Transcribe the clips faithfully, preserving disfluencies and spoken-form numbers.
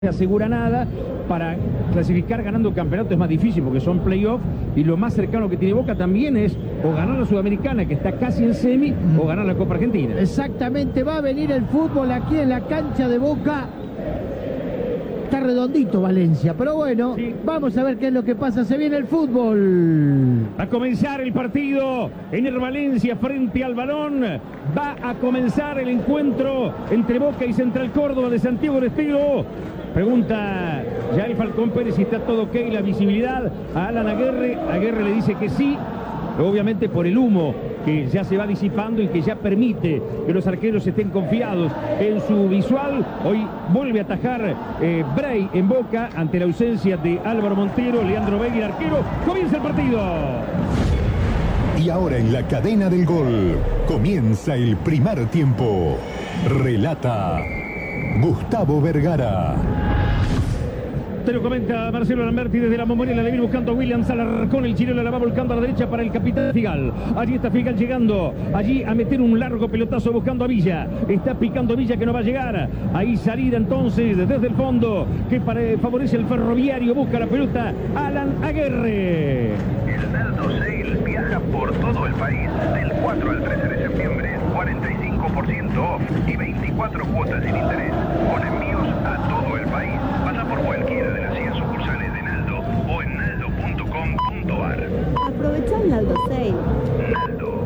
asegura nada. Para clasificar ganando campeonato es más difícil porque son playoffs, y lo más cercano que tiene Boca también es o ganar la Sudamericana, que está casi en semi, o ganar la Copa Argentina. Exactamente, va a venir el fútbol aquí en la cancha de Boca. Está redondito Valencia, pero bueno, sí. Vamos a ver qué es lo que pasa. Se viene el fútbol. Va a comenzar el partido en el Valencia frente al Balón. Va a comenzar el encuentro entre Boca y Central Córdoba de Santiago del Estero. Pregunta Yael Falcón Pérez si está todo ok, la visibilidad a Alan Aguerre. Aguerre le dice que sí, obviamente por el humo que ya se va disipando y que ya permite que los arqueros estén confiados en su visual. Hoy vuelve a atajar eh, Bray en Boca ante la ausencia de Álvaro Montero, Leandro Vega, el arquero. Comienza el partido. Y ahora en la cadena del gol comienza el primer tiempo. Relata Gustavo Vergara. Te lo comenta Marcelo Lamberti desde la Bombonera. Le viene buscando a William Alarcón. El chileno la va volcando a la derecha para el capitán Figal. Allí está Figal llegando. Allí a meter un largo pelotazo buscando a Villa. Está picando Villa que no va a llegar. Ahí salida entonces desde el fondo que para, favorece el Ferroviario. Busca la pelota Alan Aguerre. El Naldo Sale viaja por todo el país del cuatro al trece de septiembre. cuarenta y cinco por ciento off y veinticuatro cuotas sin interés. Con envíos a todo el país. Pasa por cualquiera de las cien sucursales de Naldo o en naldo punto com punto ar. Aprovecha el Naldo Sale. Naldo.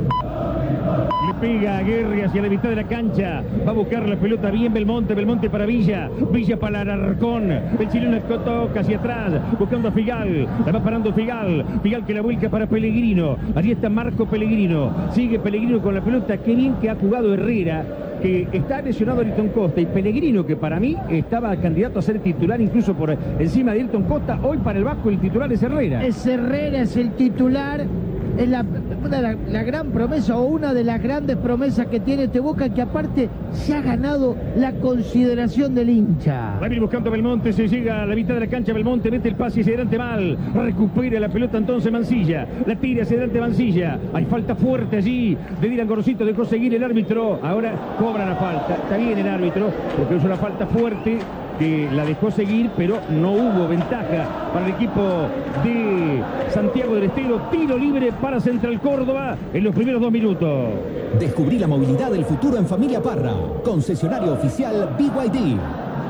Le pega a Aguerre hacia la mitad de la cancha. Va a buscar la pelota bien Belmonte. Belmonte para Villa. Villa para Alarcón. El chileno toca hacia atrás. Buscando a Figal. La va parando Figal. Figal que la vuelca para Pellegrino. Allí está Marco Pellegrino. Sigue Pellegrino con la pelota. Qué bien que ha jugado Herrera, que está lesionado Ayrton Costa, y Pellegrino, que para mí estaba candidato a ser titular incluso por encima de Ayrton Costa. Hoy para el Vasco el titular es Herrera. Es Herrera, es el titular. Es la, la, la gran promesa, o una de las grandes promesas que tiene este Boca, que aparte se ha ganado la consideración del hincha. Va a ir buscando Belmonte, se llega a la mitad de la cancha. Belmonte mete el pase hacia adelante mal. Recupera la pelota entonces Mancilla. La tira hacia adelante Mancilla. Hay falta fuerte allí de Dylan Gorosito. Dejó seguir el árbitro. Ahora cobra la falta. Está bien el árbitro porque es una falta fuerte que la dejó seguir, pero no hubo ventaja para el equipo de Santiago del Estero. Tiro libre para Central Córdoba en los primeros dos minutos. Descubrí la movilidad del futuro en Familia Parra, concesionario oficial B Y D.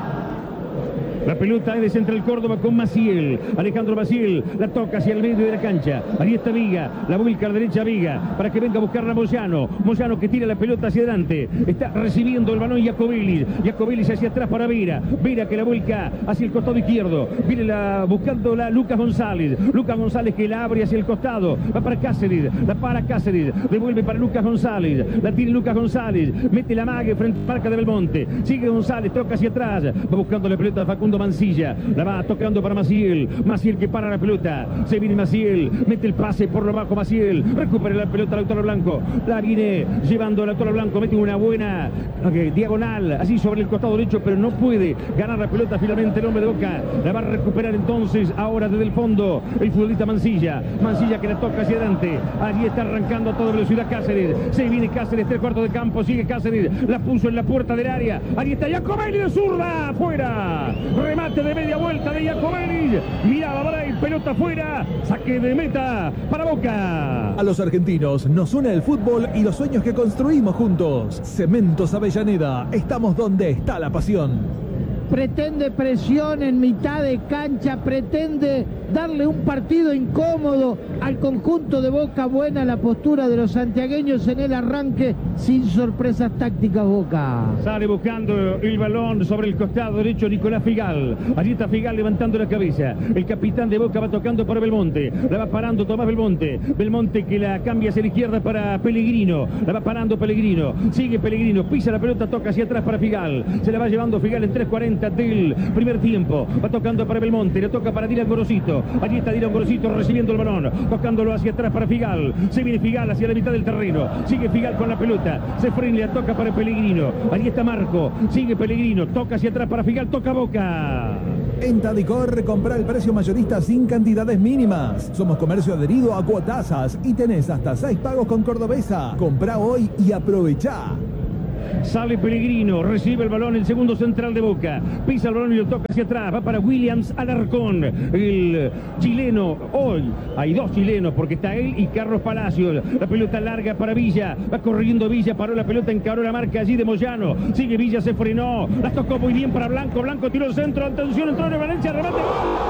La pelota es de Central Córdoba con Maciel. Alejandro Maciel la toca hacia el medio de la cancha. Ahí está Viga. La vuelca a la derecha Viga para que venga a buscarla Moyano. Moyano que tira la pelota hacia adelante. Está recibiendo el balón Jacobelli. Jacobelli hacia atrás para Vera. Vera que la vuelca hacia el costado izquierdo. Viene la, buscándola Lucas González. Lucas González que la abre hacia el costado. Va para Cáceres. La para Cáceres. Devuelve para Lucas González. La tiene Lucas González. Mete la mague frente a la marca de Belmonte. Sigue González. Toca hacia atrás. Va buscando la pelota de Facundo Mancilla, la va tocando para Maciel. Maciel que para la pelota. Se viene Maciel, mete el pase por lo bajo Maciel. Recupera la pelota Lautaro Blanco. La viene llevando Lautaro Blanco. Mete una buena okay, diagonal, así sobre el costado derecho, pero no puede ganar la pelota finalmente el hombre de Boca. La va a recuperar entonces ahora desde el fondo el futbolista Mancilla. Mancilla que la toca hacia adelante. Allí está arrancando a toda velocidad Cáceres. Se viene Cáceres, tres cuartos de campo. Sigue Cáceres, la puso en la puerta del área. Allí está Jacobelli de zurda. Fuera. Remate de media vuelta de Jacobelli. Miraba Bray, pelota afuera. Saque de meta para Boca. A los argentinos nos une el fútbol y los sueños que construimos juntos. Cementos Avellaneda. Estamos donde está la pasión. Pretende presión en mitad de cancha, pretende darle un partido incómodo al conjunto de Boca. Buena la postura de los santiagueños en el arranque, sin sorpresas tácticas Boca. Sale buscando el balón sobre el costado derecho Nicolás Figal. Allí está Figal levantando la cabeza. El capitán de Boca va tocando para Belmonte. La va parando Tomás Belmonte. Belmonte que la cambia hacia la izquierda para Pellegrino. La va parando Pellegrino. Sigue Pellegrino, pisa la pelota, toca hacia atrás para Figal. Se la va llevando Figal en tres cuarenta del primer tiempo. Va tocando para Belmonte, le toca para Dylan Gorosito. Allí está Dylan Gorosito recibiendo el balón, tocándolo hacia atrás para Figal. Se viene Figal hacia la mitad del terreno. Sigue Figal con la pelota. Se frena, la toca para Pellegrino. Allí está Marco. Sigue Pellegrino, toca hacia atrás para Figal, toca Boca. En Tadicor, compra el precio mayorista sin cantidades mínimas. Somos comercio adherido a Cuotasas y tenés hasta seis pagos con Cordobesa. Comprá hoy y aprovechá. Sale Pellegrino, recibe el balón el segundo central de Boca. Pisa el balón y lo toca hacia atrás. Va para Williams Alarcón, el chileno. Hoy hay dos chilenos porque está él y Carlos Palacios. La pelota larga para Villa. Va corriendo Villa, paró la pelota, encaró la marca allí de Moyano. Sigue Villa, se frenó. La tocó muy bien para Blanco. Blanco tiró el centro. Atención, entró en Valencia, remate.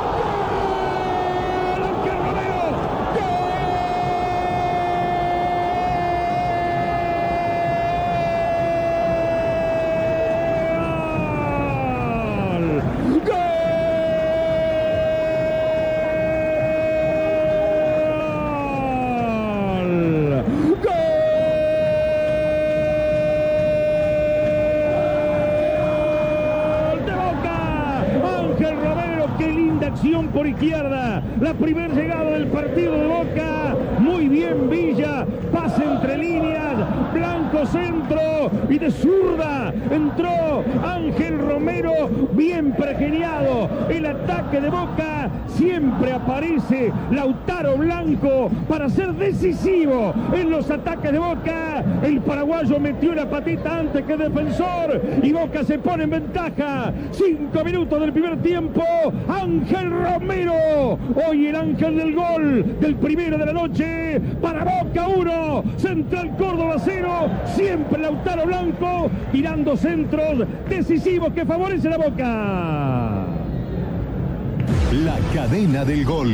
Por izquierda, la primera llegada del partido de Boca, muy bien Villa, pase entre líneas, Blanco centro y de zurda entró Ángel Romero, bien pergeniado el ataque de Boca, siempre aparece Lautaro Blanco para ser decisivo en los ataques de Boca, el paraguayo metió la patita antes que el defensor y Boca se pone en ventaja, cinco minutos del primer tiempo, Ángel Romero, hoy el ángel del gol, del primero de la noche, para Boca uno, Central Córdoba cero, siempre Lautaro Blanco, tirando centros decisivos que favorecen a Boca. La cadena del gol.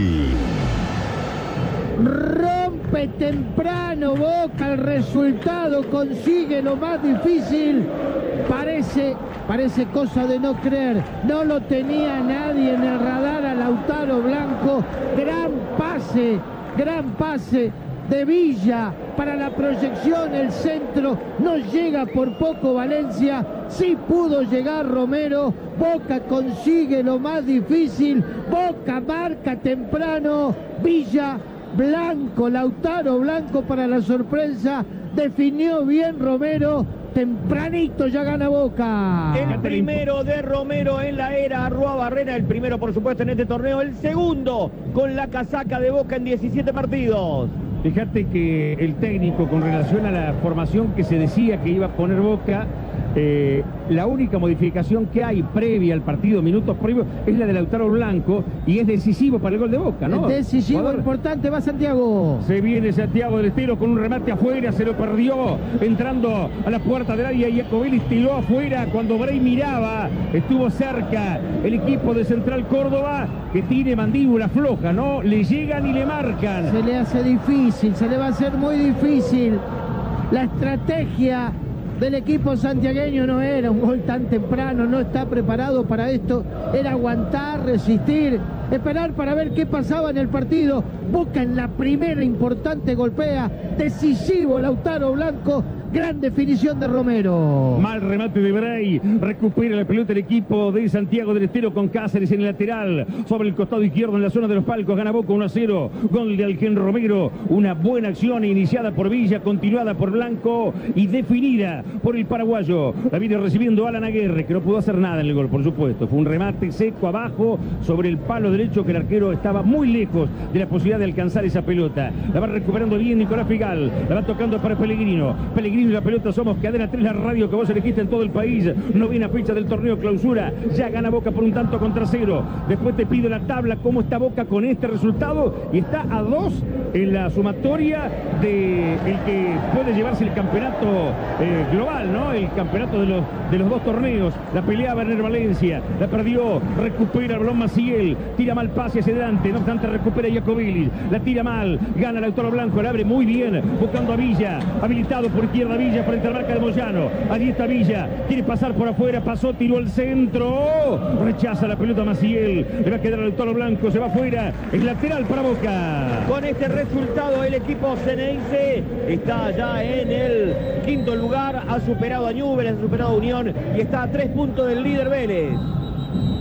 Rompe temprano Boca el resultado, consigue lo más difícil. Parece, parece cosa de no creer. No lo tenía nadie en el radar a Lautaro Blanco. Gran pase, gran pase de Villa para la proyección. El centro no llega por poco Valencia. Sí pudo llegar Romero. Boca consigue lo más difícil. Boca marca temprano. Villa, Blanco, Lautaro Blanco para la sorpresa. Definió bien Romero. Tempranito ya gana Boca. El primero de Romero en la era Arrua Barrera, el primero por supuesto en este torneo, el segundo con la casaca de Boca en diecisiete partidos. Fíjate que el técnico, con relación a la formación que se decía que iba a poner Boca, eh, la única modificación que hay previa al partido, minutos previos, es la de Lautaro Blanco y es decisivo para el gol de Boca, ¿no? Es decisivo, Jugador. Importante, va Santiago. Se viene Santiago del Estero con un remate afuera, se lo perdió, entrando a la puerta del área, Iacobelli tiró afuera cuando Bray miraba, estuvo cerca el equipo de Central Córdoba, que tiene mandíbula floja, ¿no? Le llegan y le marcan. Se le hace difícil, se le va a hacer muy difícil. La estrategia del equipo santiagueño no era un gol tan temprano, no está preparado para esto, era aguantar, resistir, esperar para ver qué pasaba en el partido. Boca en la primera importante golpea, decisivo Lautaro Blanco, gran definición de Romero. Mal remate de Bray, recupera la pelota el equipo de Santiago del Estero con Cáceres en el lateral, sobre el costado izquierdo en la zona de los palcos, gana Boca uno a cero, gol de Ángel Romero, una buena acción iniciada por Villa, continuada por Blanco y definida por el paraguayo. La viene recibiendo Alan Aguirre, que no pudo hacer nada en el gol, por supuesto, fue un remate seco abajo sobre el palo derecho, que el arquero estaba muy lejos de la posibilidad de alcanzar esa pelota. La va recuperando bien Nicolás Figal, la va tocando para Pellegrino, Pellegrino y la pelota, somos Cadena tres, la radio que vos elegiste en todo el país, novena fecha del torneo clausura, ya gana Boca por un tanto contra cero. Después te pido la tabla, cómo está Boca con este resultado, y está a dos en la sumatoria de el que puede llevarse el campeonato eh, global, ¿no? El campeonato de los, de los dos torneos. La pelea Werner Valencia, la perdió, recupera el balón Maciel, tira mal pase hacia adelante, no obstante recupera Iacobelli, la tira mal, gana Lautaro Blanco, la abre muy bien, buscando a Villa, habilitado por izquierda Villa frente a la marca de Moyano, allí está Villa, quiere pasar por afuera, pasó, tiró al centro, rechaza la pelota Maciel, le va a quedar a Lautaro Blanco, se va afuera, es lateral para Boca. Con este resultado el equipo ceneice está ya en el quinto lugar, ha superado a Newell's, ha superado a Unión y está a tres puntos del líder Vélez.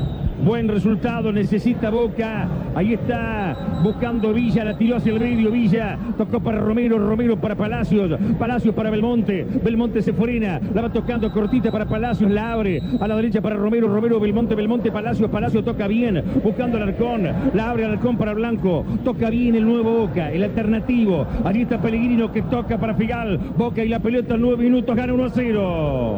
Buen resultado, necesita Boca. Ahí está buscando Villa, la tiró hacia el medio. Villa tocó para Romero, Romero para Palacios, Palacios para Belmonte. Belmonte se frena, la va tocando cortita para Palacios, la abre a la derecha para Romero, Romero, Belmonte, Belmonte, Palacios, Palacios toca bien, buscando al Arcón, la abre al Arcón para Blanco, toca bien el nuevo Boca, el alternativo. Allí está Pellegrino que toca para Figal. Boca y la pelota en nueve minutos, gana uno a cero.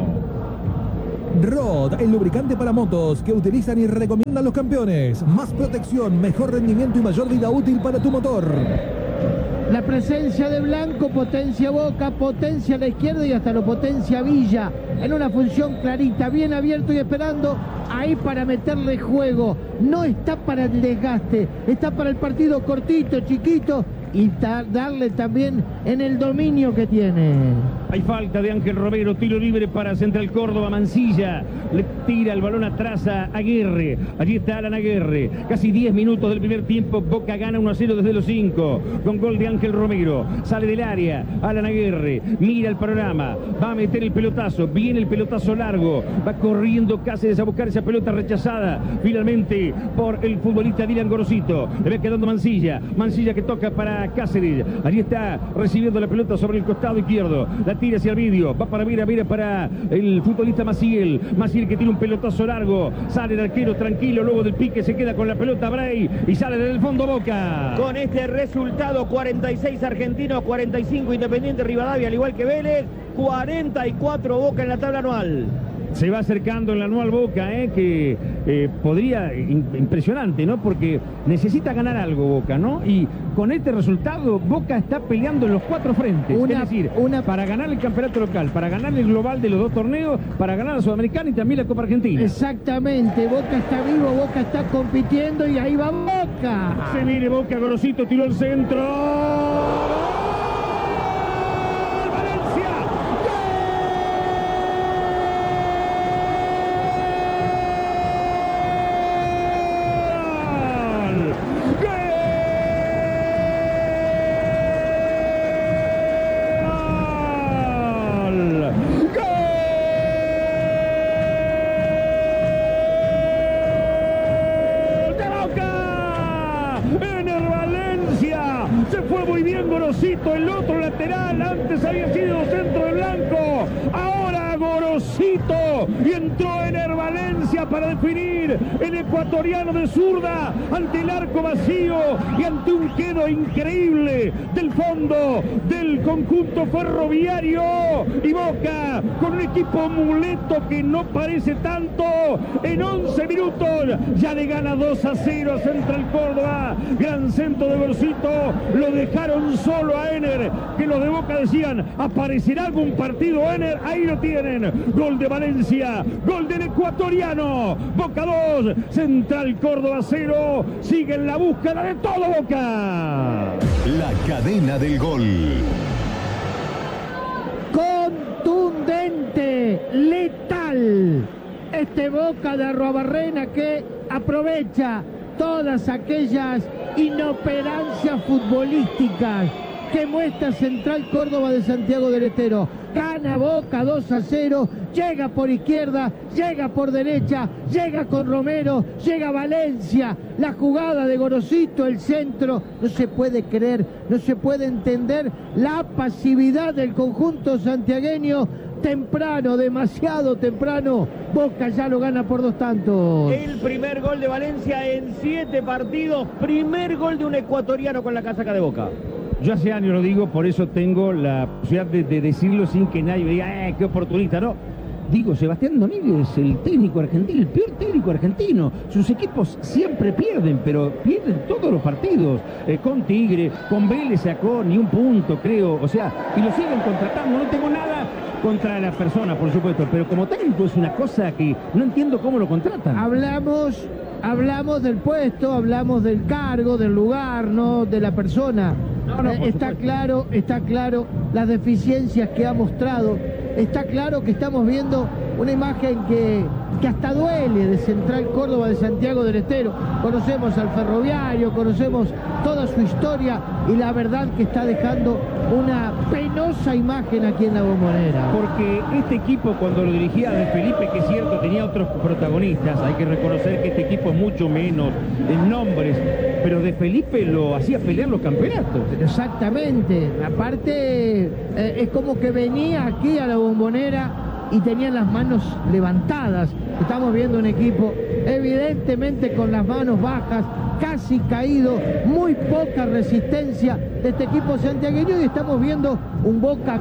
Rod, el lubricante para motos que utilizan y recomiendan los campeones. Más protección, mejor rendimiento y mayor vida útil para tu motor. La presencia de Blanco potencia Boca, potencia a la izquierda y hasta lo potencia Villa. En una función clarita, bien abierto y esperando ahí para meterle juego. No está para el desgaste, está para el partido cortito, chiquito y darle también en el dominio que tiene. Hay falta de Ángel Romero, tiro libre para Central Córdoba. Mancilla le tira el balón atrás a Aguirre. Allí está Alan Aguirre. Casi diez minutos del primer tiempo. Boca gana uno a cero desde los cinco. Con gol de Ángel Romero. Sale del área Alan Aguirre. Mira el panorama. Va a meter el pelotazo. Viene el pelotazo largo. Va corriendo Cáceres a buscar esa pelota rechazada. Finalmente por el futbolista Dylan Gorosito. Le va quedando Mancilla. Mancilla que toca para Cáceres. Allí está recibiendo la pelota sobre el costado izquierdo. La tira hacia el vídeo, va para Mira, Mira para el futbolista Maciel. Maciel que tiene un pelotazo largo. Sale el arquero tranquilo, luego del pique se queda con la pelota Bray y sale desde el fondo Boca. Con este resultado, cuarenta y seis Argentinos, cuarenta y cinco Independiente Rivadavia, al igual que Vélez, cuarenta y cuatro Boca en la tabla anual. Se va acercando en la anual Boca, eh, que eh, podría, in, impresionante, ¿no? Porque necesita ganar algo Boca, ¿no? Y con este resultado, Boca está peleando en los cuatro frentes. Una, es decir, una... para ganar el campeonato local, para ganar el global de los dos torneos, para ganar la Sudamericana y también la Copa Argentina. Exactamente, Boca está vivo, Boca está compitiendo y ahí va Boca. Se viene Boca, Gorosito tiró el centro. Se fue muy bien Gorosito, el otro lateral, antes había sido centro de Blanco, ahora Gorosito, y entró Ener Valencia para definir el ecuatoriano de zurda ante el arco vacío y ante un quedo increíble del fondo del conjunto ferroviario. Y Boca con un equipo muleto que no parece tanto, en once minutos ya le gana dos a cero a Central Córdoba. Gran centro de Gorosito, lo dejaron solo a Ener, que los de Boca decían, ¿aparecerá algún partido Ener? Ahí lo tienen, gol de Valencia, gol del ecuatoriano. Boca dos, Central Córdoba cero, sigue en la búsqueda de todo Boca. La cadena del gol. Contundente, letal, este Boca de Arruabarrena que aprovecha todas aquellas inoperancias futbolísticas que muestra Central Córdoba de Santiago del Estero. Gana Boca dos a cero, llega por izquierda, llega por derecha, llega con Romero, llega Valencia, la jugada de Gorosito, el centro. No se puede creer, no se puede entender la pasividad del conjunto santiagueño. Temprano, demasiado temprano, Boca ya lo gana por dos tantos. El primer gol de Valencia en siete partidos, primer gol de un ecuatoriano con la casaca de Boca. Yo hace años lo digo, por eso tengo la posibilidad de, de decirlo sin que nadie me diga, eh, qué oportunista, ¿no? Digo, Sebastián Domínguez, el técnico argentino, el peor técnico argentino. Sus equipos siempre pierden, pero pierden todos los partidos. Eh, con Tigre, con Vélez sacó ni un punto, creo. O sea, y lo siguen contratando. No tengo nada contra la persona, por supuesto, pero como técnico es una cosa que no entiendo cómo lo contratan. Hablamos, hablamos del puesto, hablamos del cargo, del lugar, no de la persona. No, no, eh, está supuesto. claro, está claro las deficiencias que ha mostrado. Está claro que estamos viendo una imagen que, que hasta duele de Central Córdoba de Santiago del Estero. Conocemos al Ferroviario, conocemos toda su historia y la verdad que está dejando una penosa imagen aquí en la Bombonera. Porque este equipo, cuando lo dirigía de Felipe, que es cierto, tenía otros protagonistas, hay que reconocer que este equipo es mucho menos en nombres, pero de Felipe lo hacía pelear los campeonatos. Exactamente, aparte eh, es como que venía aquí a la Bombonera y tenía las manos levantadas. Estamos viendo un equipo evidentemente con las manos bajas, casi caído, muy poca resistencia de este equipo santiagueño y estamos viendo un Boca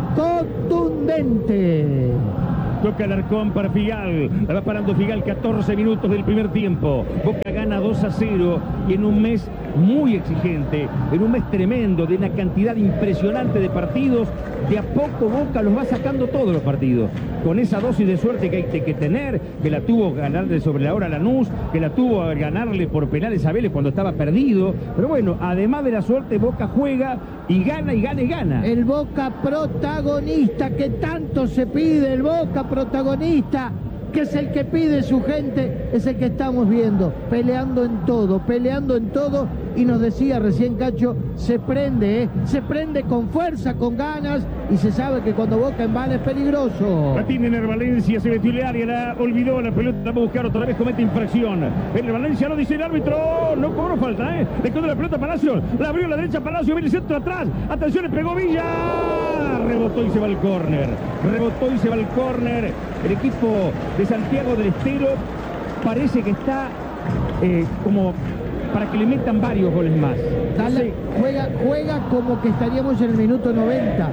contundente. Toca Alarcón para Figal, la va parando Figal, catorce minutos del primer tiempo. Boca gana dos a cero y en un mes muy exigente, en un mes tremendo, de una cantidad impresionante de partidos, de a poco Boca los va sacando todos los partidos. Con esa dosis de suerte que hay que tener, que la tuvo ganarle sobre la hora a Lanús, que la tuvo a ganarle por penales a Vélez cuando estaba perdido. Pero bueno, además de la suerte, Boca juega y gana y gana y gana. El Boca protagonista que tanto se pide, el Boca protagonista, que es el que pide su gente, es el que estamos viendo, peleando en todo, peleando en todo, y nos decía recién Cacho, se prende, ¿eh? se prende con fuerza, con ganas, y se sabe que cuando Boca embala es peligroso. La tiene en el Valencia, se metió en el área, la olvidó, la pelota la va a buscar, otra vez comete infracción. En el Valencia lo dice el árbitro, no cobró falta, ¿eh? Le quedó la pelota a Palacio, la abrió a la derecha Palacio, viene el centro atrás, atención, le pegó Villa, rebotó y se va al córner, rebotó y se va al córner. El equipo de Santiago del Estero parece que está eh, como para que le metan varios goles más. Dale, juega, juega como que estaríamos en el minuto noventa.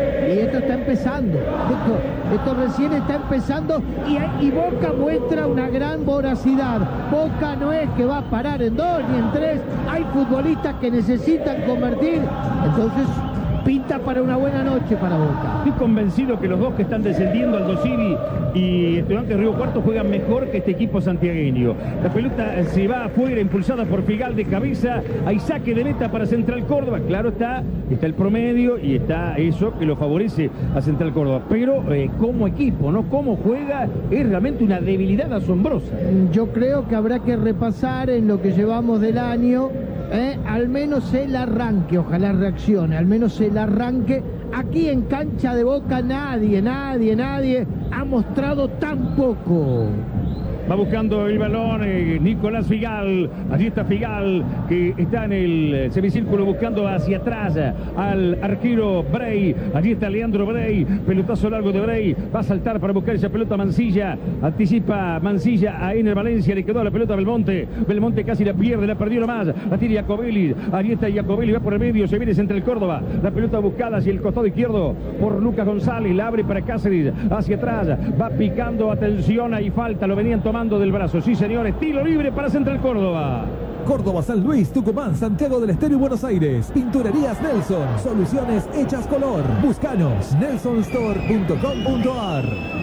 Y esto está empezando. Esto, esto recién está empezando y, y Boca muestra una gran voracidad. Boca no es que va a parar en dos ni en tres. Hay futbolistas que necesitan convertir. Entonces pinta para una buena noche para Boca. Estoy convencido que los dos que están descendiendo, Aldo Civi y Estudiantes Río Cuarto, juegan mejor que este equipo santiagueño. La pelota se va afuera, impulsada por Figal de cabeza. Hay saque de meta para Central Córdoba. Claro está, está el promedio y está eso que lo favorece a Central Córdoba. Pero eh, como equipo, ¿no? Cómo juega, es realmente una debilidad asombrosa. Yo creo que habrá que repasar en lo que llevamos del año, eh, al menos el arranque, ojalá reaccione, al menos el arranque. Aquí en cancha de Boca nadie, nadie, nadie ha mostrado tan poco. Va buscando el balón eh, Nicolás Figal. Allí está Figal, que está en el semicírculo buscando hacia atrás al arquero Bray. Allí está Leandro Bray. Pelotazo largo de Bray. Va a saltar para buscar esa pelota Mancilla. Anticipa Mancilla ahí en el Valencia. Le quedó la pelota a Belmonte. Belmonte casi la pierde, la perdió nomás. La tira Jacobelli. Allí está Jacobelli, va por el medio. Se viene entre el Córdoba. La pelota buscada hacia el costado izquierdo por Lucas González. La abre para Cáceres. Hacia atrás. Va picando. Atención, ahí falta. Lo venían tomando del brazo, sí señor, estilo libre para Central Córdoba. Córdoba, San Luis, Tucumán, Santiago del Estero y Buenos Aires. Pinturerías Nelson, soluciones hechas color. Búscanos, nelson store punto com punto a r.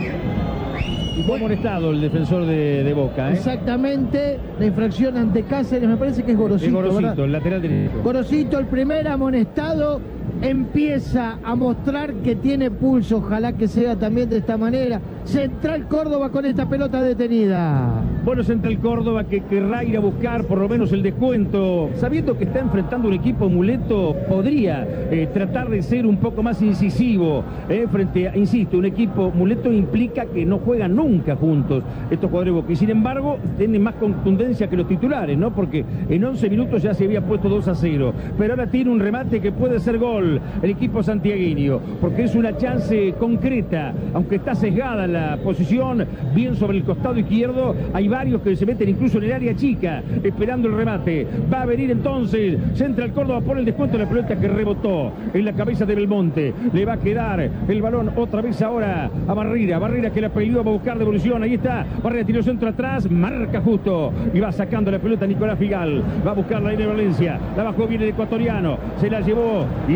Y fue amonestado el defensor de, de Boca, ¿eh? Exactamente, la infracción ante Cáceres, me parece que es Gorosito, es Gorosito, ¿verdad? El lateral derecho. Gorosito, el primer amonestado, empieza a mostrar que tiene pulso, ojalá que sea también de esta manera. Central Córdoba con esta pelota detenida. Bueno, Central Córdoba que querrá ir a buscar por lo menos el descuento, sabiendo que está enfrentando un equipo muleto, podría eh, tratar de ser un poco más incisivo eh, frente a, insisto, un equipo muleto implica que no juegan nunca juntos estos jugadores de Boca, y sin embargo tienen más contundencia que los titulares, ¿no? Porque en once minutos ya se había puesto dos a cero, pero ahora tiene un remate que puede ser gol el equipo santiagueño, porque es una chance concreta, aunque está sesgada la posición, bien sobre el costado izquierdo, hay varios que se meten incluso en el área chica, esperando el remate. Va a venir entonces Central Córdoba por el descuento de la pelota que rebotó en la cabeza de Belmonte. Le va a quedar el balón otra vez ahora a Barrera. Barrera que la peleó, va a buscar devolución. Ahí está. Barrera tiró centro atrás, marca justo y va sacando la pelota Nicolás Figal. Va a buscarla ahí de Valencia. La bajó bien el ecuatoriano. Se la llevó y lo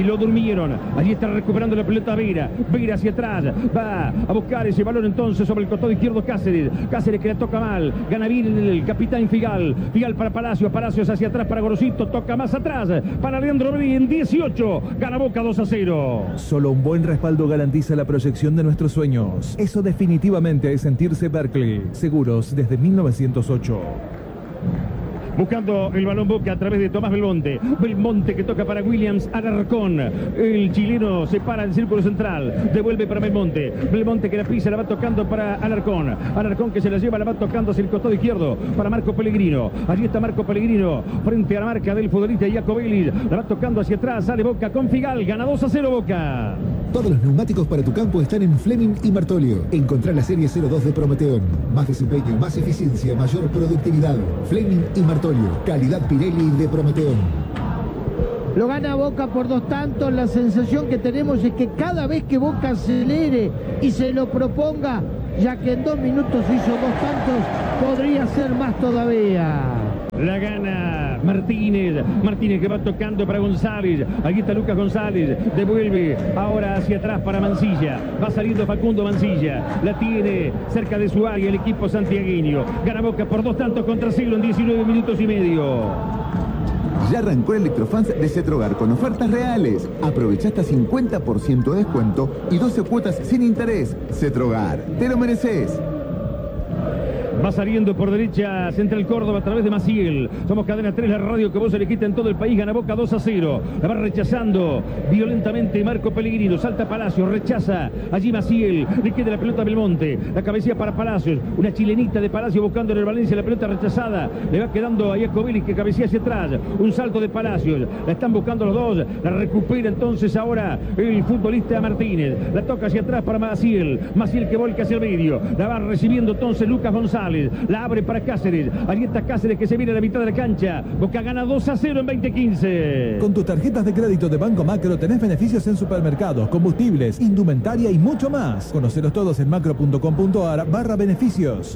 lo durmieron. Allí está recuperando la pelota Vera. Vera hacia atrás. Va a buscar ese balón entonces sobre el costado izquierdo Cáceres. Cáceres que la toca mal. Gana bien el capitán Figal. Figal para Palacios. Palacios hacia atrás para Gorosito. Toca más atrás para Leandro Rodríguez en dieciocho. Gana Boca dos a cero. Solo un buen respaldo garantiza la proyección de nuestros sueños. Eso definitivamente es sentirse Berkeley. Seguros desde mil novecientos ocho. Buscando el balón Boca a través de Tomás Belmonte. Belmonte que toca para Williams Alarcón. El chileno se para en círculo central. Devuelve para Belmonte. Belmonte que la pisa, la va tocando para Alarcón. Alarcón que se la lleva, la va tocando hacia el costado izquierdo para Marco Pellegrino. Allí está Marco Pellegrino frente a la marca del futbolista Jacobelli. La va tocando hacia atrás. Sale Boca con Figal. Gana dos a cero Boca. Todos los neumáticos para tu campo están en Fleming y Martolio. Encontrá la serie cero dos de Prometeón. Más desempeño, más eficiencia, mayor productividad. Fleming y Martolio. Calidad Pirelli de Prometeón. Lo gana Boca por dos tantos. La sensación que tenemos es que cada vez que Boca acelere y se lo proponga, ya que en dos minutos hizo dos tantos, podría ser más todavía. La gana Martínez. Martínez que va tocando para González. Aquí está Lucas González. Devuelve ahora hacia atrás para Mancilla. Va saliendo Facundo Mancilla. La tiene cerca de su área el equipo santiagueño. Gana Boca por dos tantos contra cero en diecinueve minutos y medio. Ya arrancó el Electrofans de Cetrogar con ofertas reales. Aprovecha hasta cincuenta por ciento de descuento y doce cuotas sin interés. Cetrogar, te lo mereces. Va saliendo por derecha Central Córdoba a través de Maciel. Somos Cadena tres, la radio que vos le quita en todo el país. Gana Boca dos a cero. La va rechazando violentamente Marco Pellegrino. Salta Palacios, rechaza allí Maciel. Le queda la pelota a Belmonte. La cabecilla para Palacios. Una chilenita de Palacios buscando en el Valencia. La pelota rechazada. Le va quedando a Jacobelli que cabecea hacia atrás. Un salto de Palacios. La están buscando los dos. La recupera entonces ahora el futbolista Martínez. La toca hacia atrás para Maciel. Maciel que volca hacia el medio. La va recibiendo entonces Lucas González. La abre para Cáceres. Allí está Cáceres que se viene a la mitad de la cancha. Boca gana dos a cero en veinte quince. Con tus tarjetas de crédito de Banco Macro tenés beneficios en supermercados, combustibles, indumentaria y mucho más. Conocelos todos en macro punto com punto ar barra beneficios.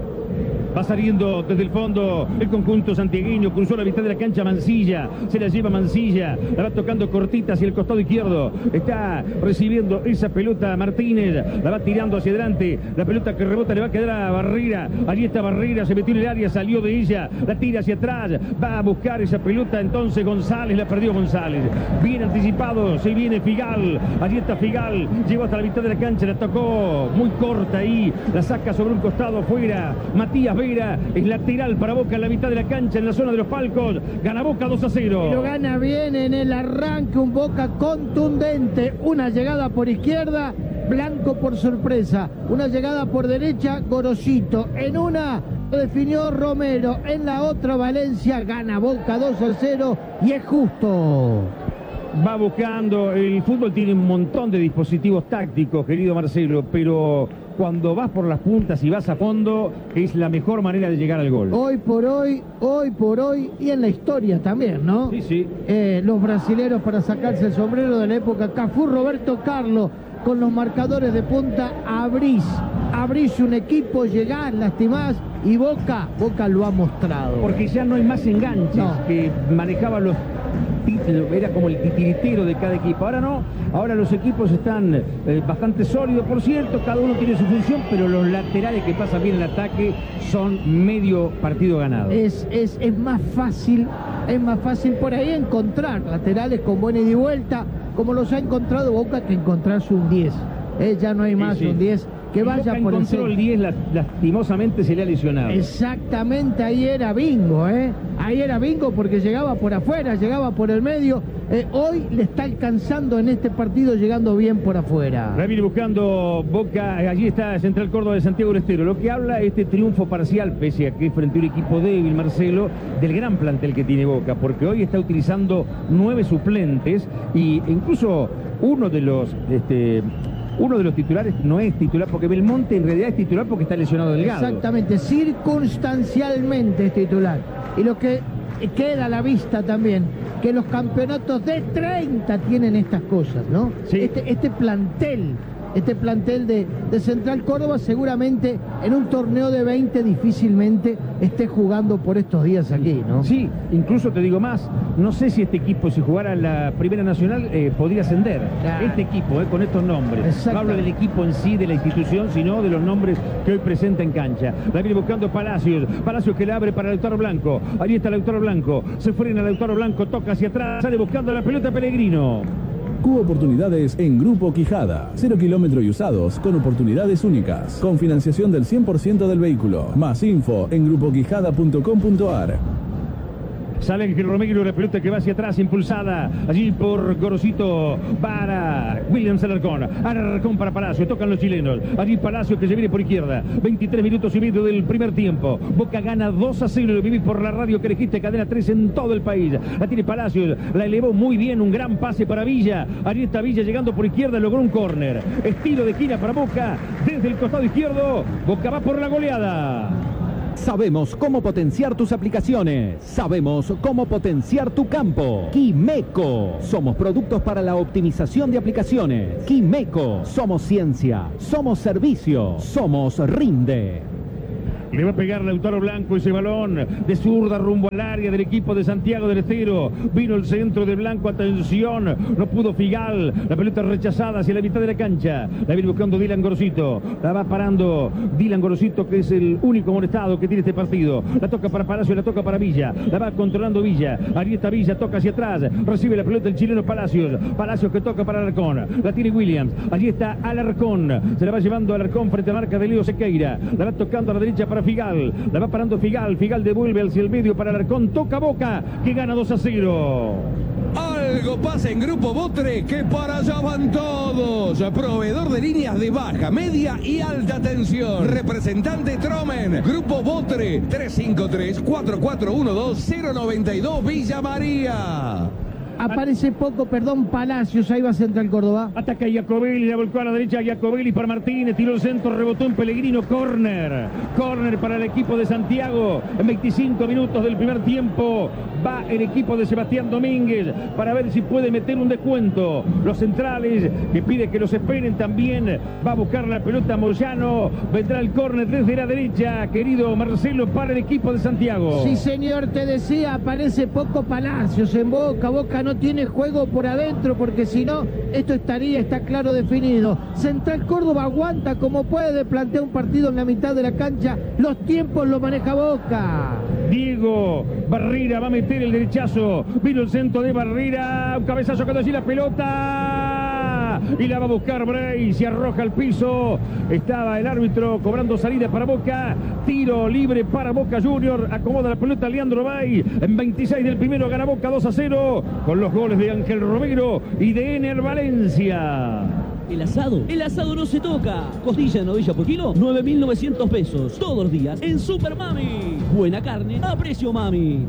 Va saliendo desde el fondo el conjunto santiagueño. Cruzó la mitad de la cancha Mancilla. Se la lleva Mancilla. La va tocando cortita hacia el costado izquierdo. Está recibiendo esa pelota Martínez. La va tirando hacia adelante. La pelota que rebota le va a quedar a Barrera. Allí está Barrera. Se metió en el área. Salió de ella. La tira hacia atrás. Va a buscar esa pelota. Entonces González. La perdió González. Bien anticipado. Se viene Figal. Allí está Figal. Llegó hasta la mitad de la cancha. La tocó muy corta ahí. La saca sobre un costado afuera. Matías Vera es lateral para Boca en la mitad de la cancha, en la zona de los palcos. Gana Boca dos a cero. Y lo gana bien en el arranque, un Boca contundente. Una llegada por izquierda, Blanco por sorpresa. Una llegada por derecha, Gorosito. En una lo definió Romero, en la otra Valencia. Gana Boca dos a cero y es justo. Va buscando, el fútbol tiene un montón de dispositivos tácticos, querido Marcelo, pero cuando vas por las puntas y vas a fondo, es la mejor manera de llegar al gol. Hoy por hoy, hoy por hoy, y en la historia también, ¿no? Sí, sí. Eh, los brasileros para sacarse el sombrero de la época, Cafú, Roberto Carlos, con los marcadores de punta, abrís, abrís un equipo, llegás, lastimás, y Boca, Boca lo ha mostrado. Porque ya no hay más enganches No. que manejaban los títulos, era como el titiritero de cada equipo. Ahora no, ahora los equipos están eh, bastante sólidos, por cierto, cada uno tiene su función, pero los laterales que pasan bien el ataque son medio partido ganado. Es, es, es más fácil, es más fácil por ahí encontrar laterales con buena ida y vuelta, como los ha encontrado Boca, que encontrarse un diez. Eh, ya no hay más Sí, sí. un diez que Y vaya Boca por el encontró centro. el diez, la- lastimosamente se le ha lesionado. Exactamente, ahí era bingo, ¿eh? Ahí era bingo porque llegaba por afuera, llegaba por el medio. Eh, hoy le está alcanzando en este partido, llegando bien por afuera. Va a venir buscando Boca, allí está Central Córdoba de Santiago del Estero. Lo que habla este triunfo parcial, pese a que es frente a un equipo débil, Marcelo, del gran plantel que tiene Boca, porque hoy está utilizando nueve suplentes y incluso uno de los... Este, Uno de los titulares no es titular, porque Belmonte en realidad es titular porque está lesionado Delgado. Exactamente, circunstancialmente es titular. Y lo que queda a la vista también, que los campeonatos de treinta tienen estas cosas, ¿no? Sí. Este, este plantel este plantel de, de Central Córdoba. Seguramente en un torneo de veinte difícilmente esté jugando por estos días aquí, ¿no? Sí, incluso te digo más, no sé si este equipo, si jugara en la Primera Nacional, eh, podría ascender. Claro. Este equipo, eh, con estos nombres. No hablo del equipo en sí, de la institución, sino de los nombres que hoy presenta en cancha. La viene buscando Palacios. Palacios que le abre para Lautaro Blanco. Ahí está Lautaro Blanco. Se frena Lautaro Blanco, toca hacia atrás, sale buscando la pelota Pellegrino. Cubo Oportunidades en Grupo Quijada. Cero kilómetros y usados con oportunidades únicas. Con financiación del cien por ciento del vehículo. Más info en grupo quijada punto com punto ar. Sale Ángel Romero, la pelota que va hacia atrás, impulsada allí por Gorosito para Williams Alarcón. Alarcón para Palacio, tocan los chilenos. Allí Palacio que se viene por izquierda. veintitrés minutos y medio del primer tiempo. Boca gana dos a cero, lo viví por la radio que elegiste, cadena tres en todo el país. La tiene Palacios, la elevó muy bien, un gran pase para Villa. Allí está Villa llegando por izquierda, logró un córner. Estilo de esquina para Boca, desde el costado izquierdo. Boca va por la goleada. Sabemos cómo potenciar tus aplicaciones. Sabemos cómo potenciar tu campo. Quimeco. Somos productos para la optimización de aplicaciones. Quimeco. Somos ciencia. Somos servicio. Somos Rinde. Le va a pegar Lautaro Blanco ese balón de zurda rumbo al área del equipo de Santiago del Estero. Vino el centro de Blanco, atención, no pudo Figal. La pelota rechazada hacia la mitad de la cancha. La viene buscando Dylan Gorosito. La va parando Dylan Gorosito, que es el único molestado que tiene este partido. La toca para Palacio, la toca para Villa. La va controlando Villa. Ahí está Villa, toca hacia atrás. Recibe la pelota el chileno Palacios. Palacios que toca para Alarcón. La tiene Williams. Allí está Alarcón. Se la va llevando Alarcón frente a la marca de Leo Sequeira. La va tocando a la derecha para Figal, la va parando Figal, Figal devuelve hacia el medio para Alarcón, toca Boca, que gana dos a cero. Algo pasa en Grupo Botre, que para allá van todos. Proveedor de líneas de baja, media y alta tensión. Representante Tromen. Grupo Botre, tres cinco tres, cuatro cuatro uno dos, cero nueve dos, Villa María. Aparece poco, perdón, Palacios, ahí va Central Córdoba. Ataca Iacobelli, la volcó a la derecha, Iacobelli para Martínez, tiró el centro, rebotó en Pellegrino, córner. Córner para el equipo de Santiago. En veinticinco minutos del primer tiempo va el equipo de Sebastián Domínguez para ver si puede meter un descuento. Los centrales, que pide que los esperen también, va a buscar la pelota Moyano. Vendrá el córner desde la derecha, querido Marcelo, para el equipo de Santiago. Sí, señor, te decía, aparece poco Palacios en Boca. Boca no tiene juego por adentro, porque si no, esto estaría, está claro definido. Central Córdoba aguanta como puede, plantea un partido en la mitad de la cancha. Los tiempos lo maneja Boca. Diego Barrera va a meter el derechazo. Vino el centro de Barrera. Un cabezazo cuando allí la pelota. Y la va a buscar Bray. Se arroja al piso. Estaba el árbitro cobrando salida para Boca. Tiro libre para Boca Junior. Acomoda la pelota Leandro Bay. En veintiséis del primero gana Boca dos a cero. Con los goles de Ángel Romero y de Ener Valencia. El asado, el asado no se toca. Costilla de novilla por kilo, nueve mil novecientos pesos. Todos los días en Super Mami. Buena carne a precio Mami.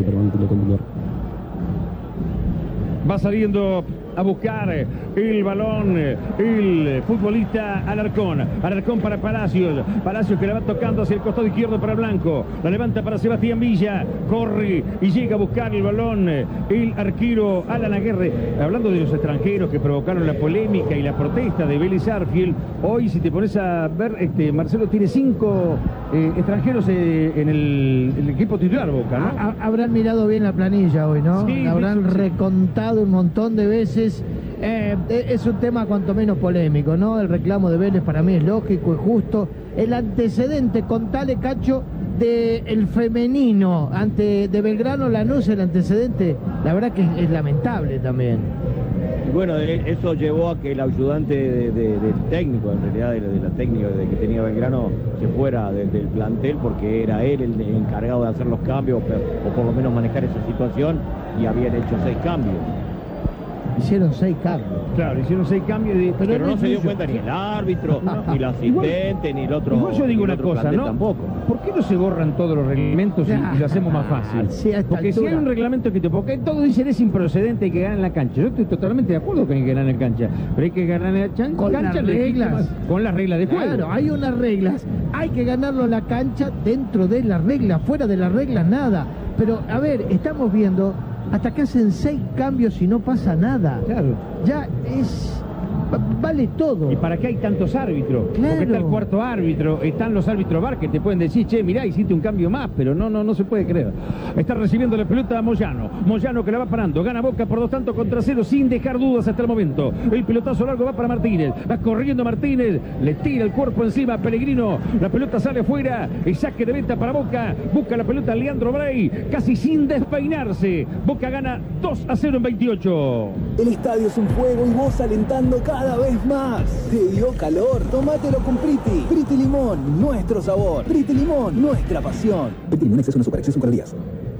Va saliendo a buscar el balón el futbolista Alarcón. Alarcón para Palacios. Palacios que la va tocando hacia el costado izquierdo para Blanco. La levanta para Sebastián Villa. Corre y llega a buscar el balón el arquero Alan Aguirre. Hablando de los extranjeros que provocaron la polémica y la protesta de Vélez Arfield, hoy si te pones a ver, este Marcelo tiene cinco eh, extranjeros eh, en el, el equipo titular Boca, ¿no? Ha, habrán mirado bien la planilla hoy, ¿no? Sí, la habrán sí, sí. recontado un montón de veces. Eh, es un tema cuanto menos polémico, ¿no? El reclamo de Vélez para mí es lógico, es justo. El antecedente, contale, Cacho, del femenino ante de Belgrano Lanús, el antecedente, la verdad que es, es lamentable también. Y bueno, eso llevó a que el ayudante de, de, del técnico, en realidad de, de la técnica de que tenía Belgrano, se fuera de, del plantel, porque era él el, el encargado de hacer los cambios, pero, o por lo menos manejar esa situación, y habían hecho seis cambios. Hicieron seis cambios. Claro, hicieron seis cambios. De, pero, pero no, no se dio mucho. cuenta ni el árbitro, no. ni el asistente, igual, ni el otro. Igual yo digo una cosa, ¿no? Tampoco. ¿Por qué no se borran todos los reglamentos y, y lo hacemos más fácil? Sí, porque altura. Si hay un reglamento que te... Porque todos dicen es improcedente, hay que ganar en la cancha. Yo estoy totalmente de acuerdo que hay que ganar en la cancha. Pero hay que ganar en la cancha. Con cancha las reglas. Con las reglas de juego. Claro, hay unas reglas. Hay que ganarlo en la cancha dentro de las reglas. Fuera de las reglas, nada. Pero, a ver, estamos viendo... Hasta que hacen seis cambios y no pasa nada. Claro. Ya es... vale todo. ¿Y para qué hay tantos árbitros? Claro. Porque está el cuarto árbitro, están los árbitros V A R que te pueden decir, che, mirá, hiciste un cambio más, pero no, no, no se puede creer. Está recibiendo la pelota a Moyano. Moyano que la va parando, gana Boca por dos tantos contra cero, sin dejar dudas hasta el momento. El pelotazo largo va para Martínez, va corriendo Martínez, le tira el cuerpo encima a Pellegrino, la pelota sale afuera, el saque de venta para Boca, busca la pelota Leandro Bray, casi sin despeinarse. Boca gana dos a cero en veintiocho. El estadio es un fuego y vos alentando cada vez más. ¿Te dio calor? Tómatelo con Priti. Priti Limón, nuestro sabor. Priti Limón, nuestra pasión. Priti Limón, exceso no supera, exceso calorías.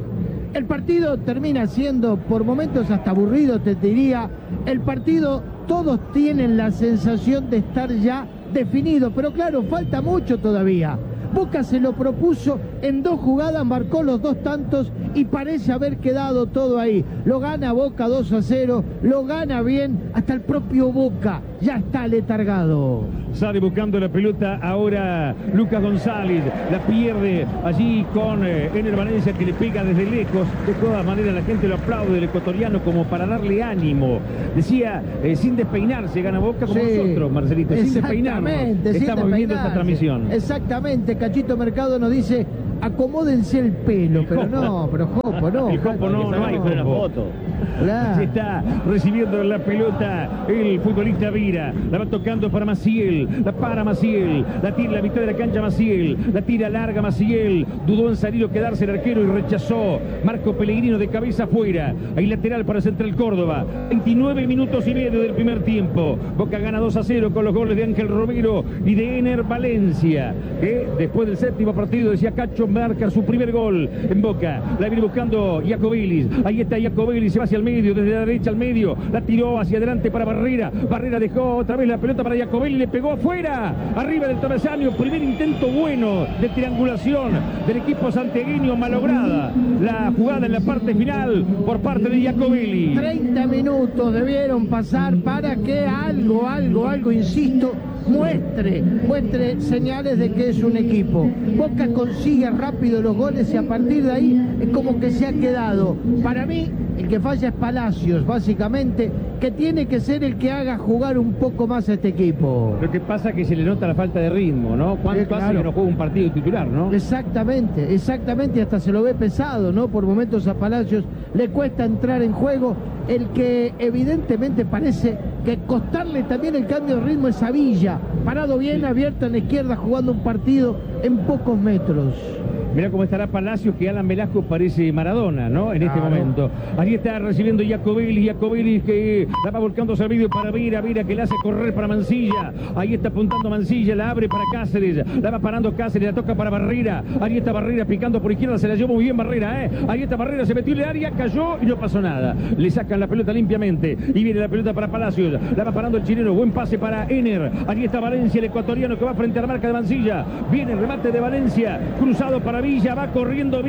El partido termina siendo por momentos hasta aburrido, te diría. El partido, todos tienen la sensación de estar ya definido, pero claro, falta mucho todavía. Boca se lo propuso en dos jugadas, marcó los dos tantos y parece haber quedado todo ahí. Lo gana Boca dos a cero, lo gana bien, hasta el propio Boca ya está letargado. Sale buscando la pelota ahora Lucas González, la pierde allí con eh, Ener Valencia, que le pega desde lejos. De todas maneras la gente lo aplaude, el ecuatoriano, como para darle ánimo. Decía, eh, sin despeinarse gana Boca, como Sí, nosotros, Marcelito, sin despeinarnos. sin Estamos viviendo esta despeinarse. transmisión. Exactamente, Cachito Mercado nos dice, acomódense el pelo, pero no, pero Jopo, no. El Jopo no, no hay una Jopo. foto. Claro. Se está recibiendo la pelota el futbolista Vira, la va tocando para Maciel, la para Maciel, la tira a la mitad de la cancha Maciel, la tira larga Maciel, dudó en salir o quedarse el arquero y rechazó. Marco Pellegrino de cabeza afuera, hay lateral para Central Córdoba, veintinueve minutos y medio del primer tiempo. Boca gana dos a cero con los goles de Ángel Romero y de Ener Valencia, que después del séptimo partido, decía Cacho, marca su primer gol en Boca. La viene buscando Iacovilis, ahí está Iacovilis, se va hacia el medio, desde la derecha al medio, la tiró hacia adelante para Barrera, Barrera dejó otra vez la pelota para Iacovilis, le pegó afuera, arriba del travesaño, primer intento bueno de triangulación del equipo santiagueño, malograda la jugada en la parte final por parte de Iacovilis. treinta minutos debieron pasar para que algo, algo, algo, insisto, muestre, muestre señales de que es un equipo. Boca consigue rápido los goles y a partir de ahí es como que se ha quedado. Para mí, el que falla es Palacios, básicamente, que tiene que ser el que haga jugar un poco más a este equipo. Lo que pasa es que se le nota la falta de ritmo, ¿no? ¿Cuánto Sí, claro. hace que no juega un partido titular, no? Exactamente, exactamente, y hasta se lo ve pesado, ¿no? Por momentos a Palacios le cuesta entrar en juego. El que evidentemente parece que costarle también el cambio de ritmo es a Villa, parado bien, abierto en la izquierda, jugando un partido en pocos metros. Mirá cómo estará Palacios, que Alan Velasco parece Maradona, ¿no? En este Claro. momento. Ahí está recibiendo Iacovilis, Iacovilis que la va volcando al medio para Vira, Vira que la hace correr para Mancilla. Ahí está apuntando Mancilla, la abre para Cáceres, la va parando Cáceres, la toca para Barrera. Ahí está Barrera picando por izquierda, se la llevó muy bien Barrera, ¿eh? Ahí está Barrera, se metió en el área, cayó y no pasó nada. Le sacan la pelota limpiamente y viene la pelota para Palacios, la va parando el chileno, buen pase para Ener. Ahí está Valencia, el ecuatoriano que va frente a la marca de Mancilla. Viene el remate de Valencia, cruzado para Villa, va corriendo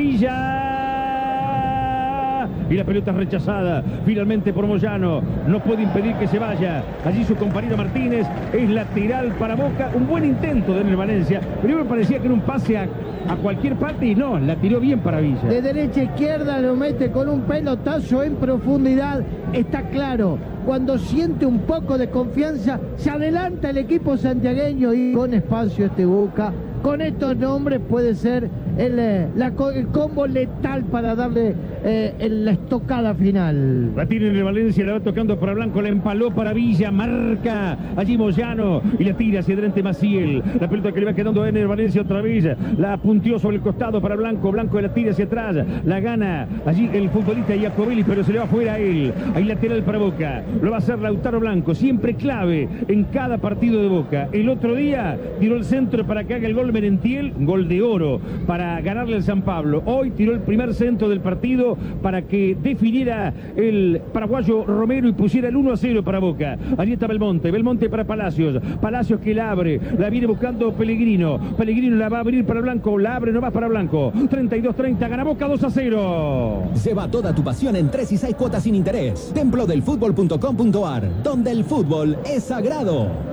Villa y la pelota es rechazada finalmente por Moyano, no puede impedir que se vaya. Allí su compañero Martínez, es lateral para Boca, un buen intento de Ener Valencia, primero parecía que era un pase a, a cualquier parte y no, la tiró bien para Villa. De derecha a izquierda lo mete con un pelotazo en profundidad, está claro. Cuando siente un poco de confianza, se adelanta el equipo santiagueño y con espacio este Boca, con estos nombres puede ser el, eh, la, el combo letal para darle eh, el, la estocada final. La tiene en Valencia, la va tocando para Blanco, la empaló para Villa, marca allí Moyano y la tira hacia adelante Maciel. La pelota que le va quedando a Ener Valencia otra vez, la puntió sobre el costado para Blanco, Blanco la tira hacia atrás, la gana allí el futbolista Iacovilis, pero se le va fuera a él. Ahí lateral para Boca, lo va a hacer Lautaro Blanco, siempre clave en cada partido de Boca. El otro día tiró el centro para que haga el gol Merentiel, gol de oro para ganarle al San Pablo. Hoy tiró el primer centro del partido para que definiera el paraguayo Romero y pusiera el uno a cero para Boca. Allí está Belmonte, Belmonte para Palacios, Palacios que la abre, la viene buscando Pellegrino, Pellegrino la va a abrir para Blanco, la abre, no va para Blanco, treinta y dos treinta, gana Boca dos a cero. Lleva toda tu pasión en tres y seis cuotas sin interés. templo del fútbol punto com punto ar, donde el fútbol es sagrado.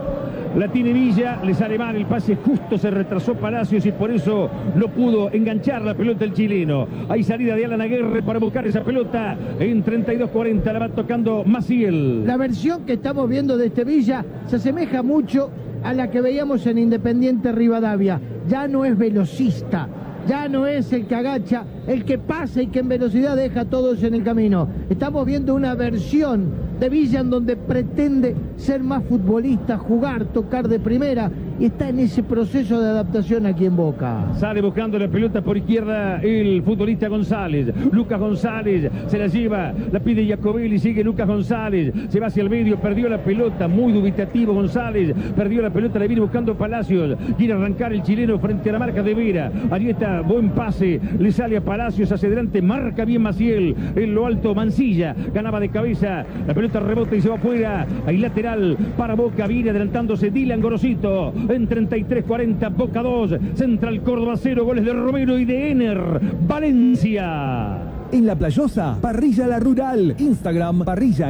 La tiene Villa, le sale mal el pase justo, se retrasó Palacios y por eso no pudo enganchar la pelota el chileno. Hay salida de Alan Aguirre para buscar esa pelota en treinta y dos cuarenta, la va tocando Maciel. La versión que estamos viendo de este Villa se asemeja mucho a la que veíamos en Independiente Rivadavia. Ya no es velocista, ya no es el que agacha, el que pasa y que en velocidad deja a todos en el camino. Estamos viendo una versión de Villa en donde pretende ser más futbolista, jugar, tocar de primera, y está en ese proceso de adaptación aquí en Boca. Sale buscando la pelota por izquierda el futbolista González. Lucas González se la lleva, la pide Jacobelli, sigue Lucas González, se va hacia el medio, perdió la pelota, muy dubitativo González, perdió la pelota, la viene buscando Palacios, quiere arrancar el chileno frente a la marca de Vera. Ahí está, buen pase, le sale a Palacios hacia adelante, marca bien Maciel, en lo alto Mancilla, ganaba de cabeza, la pelota rebota y se va afuera. Hay lateral para Boca, viene adelantándose Dylan Gorosito. En treinta y tres cuarenta, Boca dos, Central Córdoba cero, goles de Romero y de Ener Valencia. En La Playosa, Parrilla La Rural. Instagram,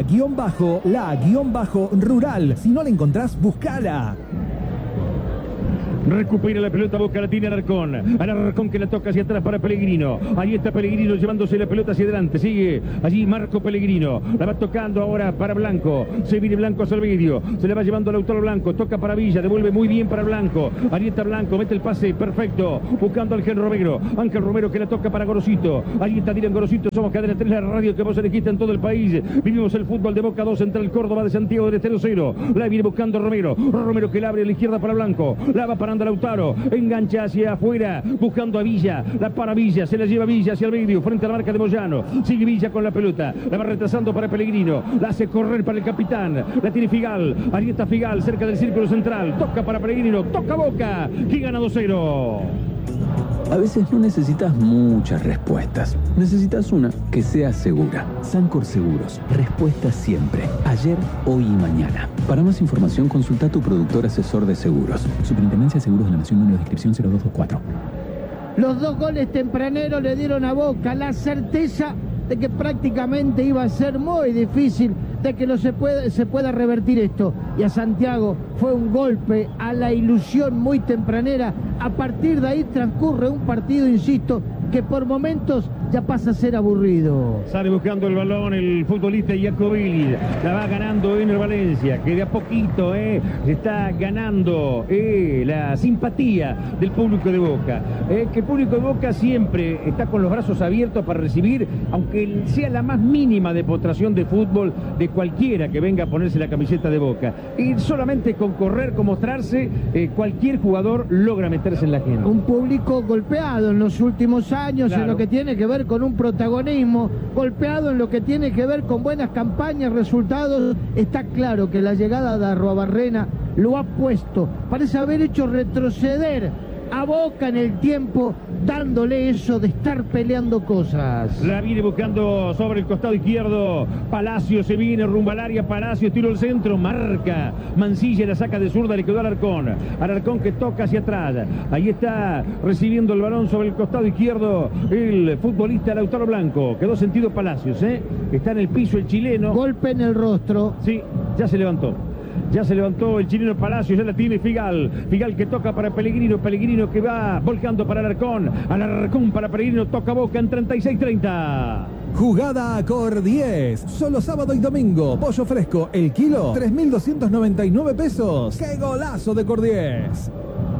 parrilla-la-rural. Si no la encontrás, buscala. Recupera la pelota Boca, la tiene Alarcón. Alarcón que la toca hacia atrás para Pellegrino. Ahí está Pellegrino llevándose la pelota hacia adelante. Sigue allí Marco Pellegrino. La va tocando ahora para Blanco. Se viene Blanco hacia el medio. Se le va llevando Lautaro Blanco. Toca para Villa. Devuelve muy bien para Blanco. Ahí está Blanco. Mete el pase perfecto. Buscando a Ángel Romero. Ángel Romero que la toca para Gorosito. Ahí está Dylan Gorosito. Somos Cadena tres, la radio que vos elegiste en todo el país. Vivimos el fútbol de Boca dos, Central Córdoba de Santiago del Estero cero. La viene buscando Romero. Romero que la abre a la izquierda para Blanco. La va parando Lautaro, engancha hacia afuera, buscando a Villa, la para Villa, se la lleva Villa hacia el medio, frente a la marca de Moyano, sigue Villa con la pelota, la va retrasando para Pellegrino, la hace correr para el capitán, la tiene Figal, ahí está Figal, cerca del círculo central, toca para Pellegrino, toca Boca, que gana dos cero. A veces no necesitas muchas respuestas, necesitas una que sea segura. Sancor Seguros, respuesta siempre, ayer, hoy y mañana. Para más información consulta a tu productor asesor de seguros. Superintendencia de Seguros de la Nación, número de inscripción cero dos dos cuatro. Los dos goles tempraneros le dieron a Boca la certeza de que prácticamente iba a ser muy difícil de que no se pueda, se pueda revertir esto. Y a Santiago fue un golpe a la ilusión muy tempranera. A partir de ahí transcurre un partido, insisto, que por momentos ya pasa a ser aburrido. Sale buscando el balón el futbolista Jacobelli, la va ganando Ener Valencia, que de a poquito eh, está ganando eh, la simpatía del público de Boca. Eh, que el público de Boca siempre está con los brazos abiertos para recibir, aunque sea la más mínima demostración de fútbol de cualquiera que venga a ponerse la camiseta de Boca. Y solamente con correr, con mostrarse, eh, cualquier jugador logra meterse en la agenda. Un público golpeado en los últimos años, claro, en lo que tiene que ver con un protagonismo, golpeado en lo que tiene que ver con buenas campañas, resultados. Está claro que la llegada de Arruabarrena lo ha puesto, parece haber hecho retroceder a Boca en el tiempo, dándole eso de estar peleando cosas. La viene buscando sobre el costado izquierdo. Palacio se viene rumbo al área. Palacio tiro el centro, marca Mancilla, la saca de zurda, le quedó al Alarcón. Alarcón que toca hacia atrás. Ahí está recibiendo el balón sobre el costado izquierdo el futbolista Lautaro Blanco. Quedó sentido Palacios, ¿eh? Está en el piso el chileno. Golpe en el rostro. Sí, ya se levantó. Ya se levantó el chileno Palacio, ya la tiene Figal. Figal que toca para Pellegrino. Pellegrino que va volcando para Alarcón. Alarcón para Pellegrino, toca Boca en treinta y seis treinta. Jugada a Cor diez. Solo sábado y domingo. Pollo fresco, el kilo, tres mil doscientos noventa y nueve pesos. ¡Qué golazo de Cor diez!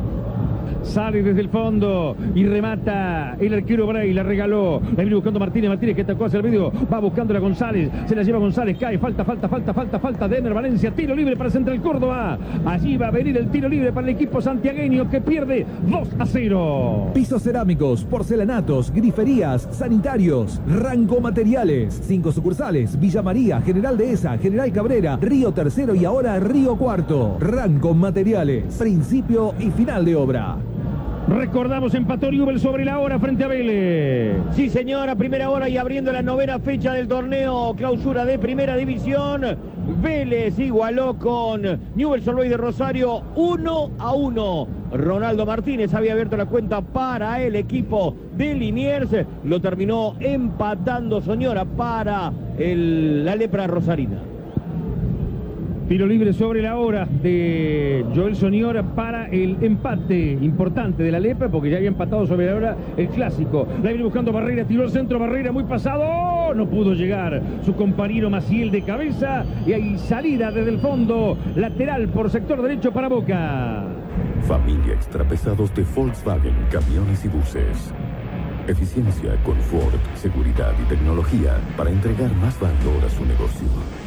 Sale desde el fondo y remata el arquero Bray, la regaló. La viene buscando Martínez, Martínez que atacó hacia el medio. Va buscando a González, se la lleva González, cae, falta, falta, falta, falta, falta de Ener Valencia. Tiro libre para Central Córdoba. Allí va a venir el tiro libre para el equipo santiagueño que pierde dos a cero. Pisos cerámicos, porcelanatos, griferías, sanitarios, Rango Materiales. Cinco sucursales: Villa María, General Dehesa, General Cabrera, Río Tercero y ahora Río Cuarto. Rango Materiales, principio y final de obra. Recordamos, empató Newell's sobre la hora frente a Vélez. Sí, señora, primera hora y abriendo la novena fecha del torneo clausura de Primera División. Vélez igualó con Newell's Old Boys de Rosario uno a uno. Ronaldo Martínez había abierto la cuenta para el equipo de Liniers. Lo terminó empatando, señora, para el, la lepra rosarina. Tiro libre sobre la hora de Joel Soniora para el empate importante de la Lepra, porque ya había empatado sobre la hora el clásico. La viene buscando Barrera, tiró el centro, Barrera muy pasado, no pudo llegar su compañero Maciel de cabeza, y hay salida desde el fondo, lateral por sector derecho para Boca. Familia extrapesados de Volkswagen, camiones y buses. Eficiencia, confort, seguridad y tecnología para entregar más valor a su negocio.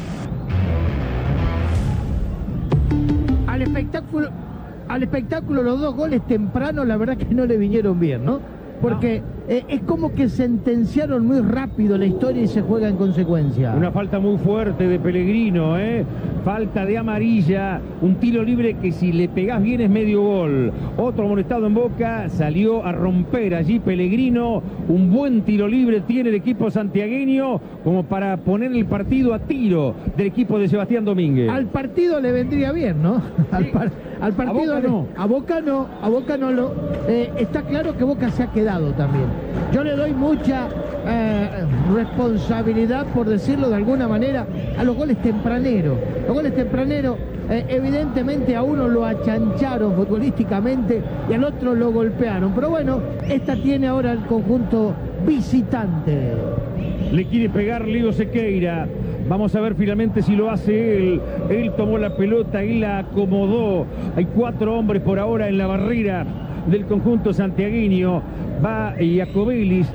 Al espectáculo, al espectáculo los dos goles tempranos, la verdad que no le vinieron bien, ¿no? Porque eh, es como que sentenciaron muy rápido la historia y se juega en consecuencia. Una falta muy fuerte de Pellegrino, ¿eh? Falta de amarilla, un tiro libre que si le pegás bien es medio gol. Otro amonestado en Boca, salió a romper allí Pellegrino. Un buen tiro libre tiene el equipo santiagueño como para poner el partido a tiro del equipo de Sebastián Domínguez. Al partido le vendría bien, ¿no? Al, par, al partido a Boca no. A Boca no, a Boca no lo... Eh, está claro que Boca se ha quedado también. Yo le doy mucha eh, responsabilidad, por decirlo de alguna manera, a los goles tempraneros. Los goles tempraneros, eh, evidentemente a uno lo achancharon futbolísticamente y al otro lo golpearon. Pero bueno, esta tiene ahora el conjunto visitante. Le quiere pegar Leo Sequeira. Vamos a ver finalmente si lo hace él. Él tomó la pelota y la acomodó. Hay cuatro hombres por ahora en la barrera del conjunto santiagueño. Va Iacobelis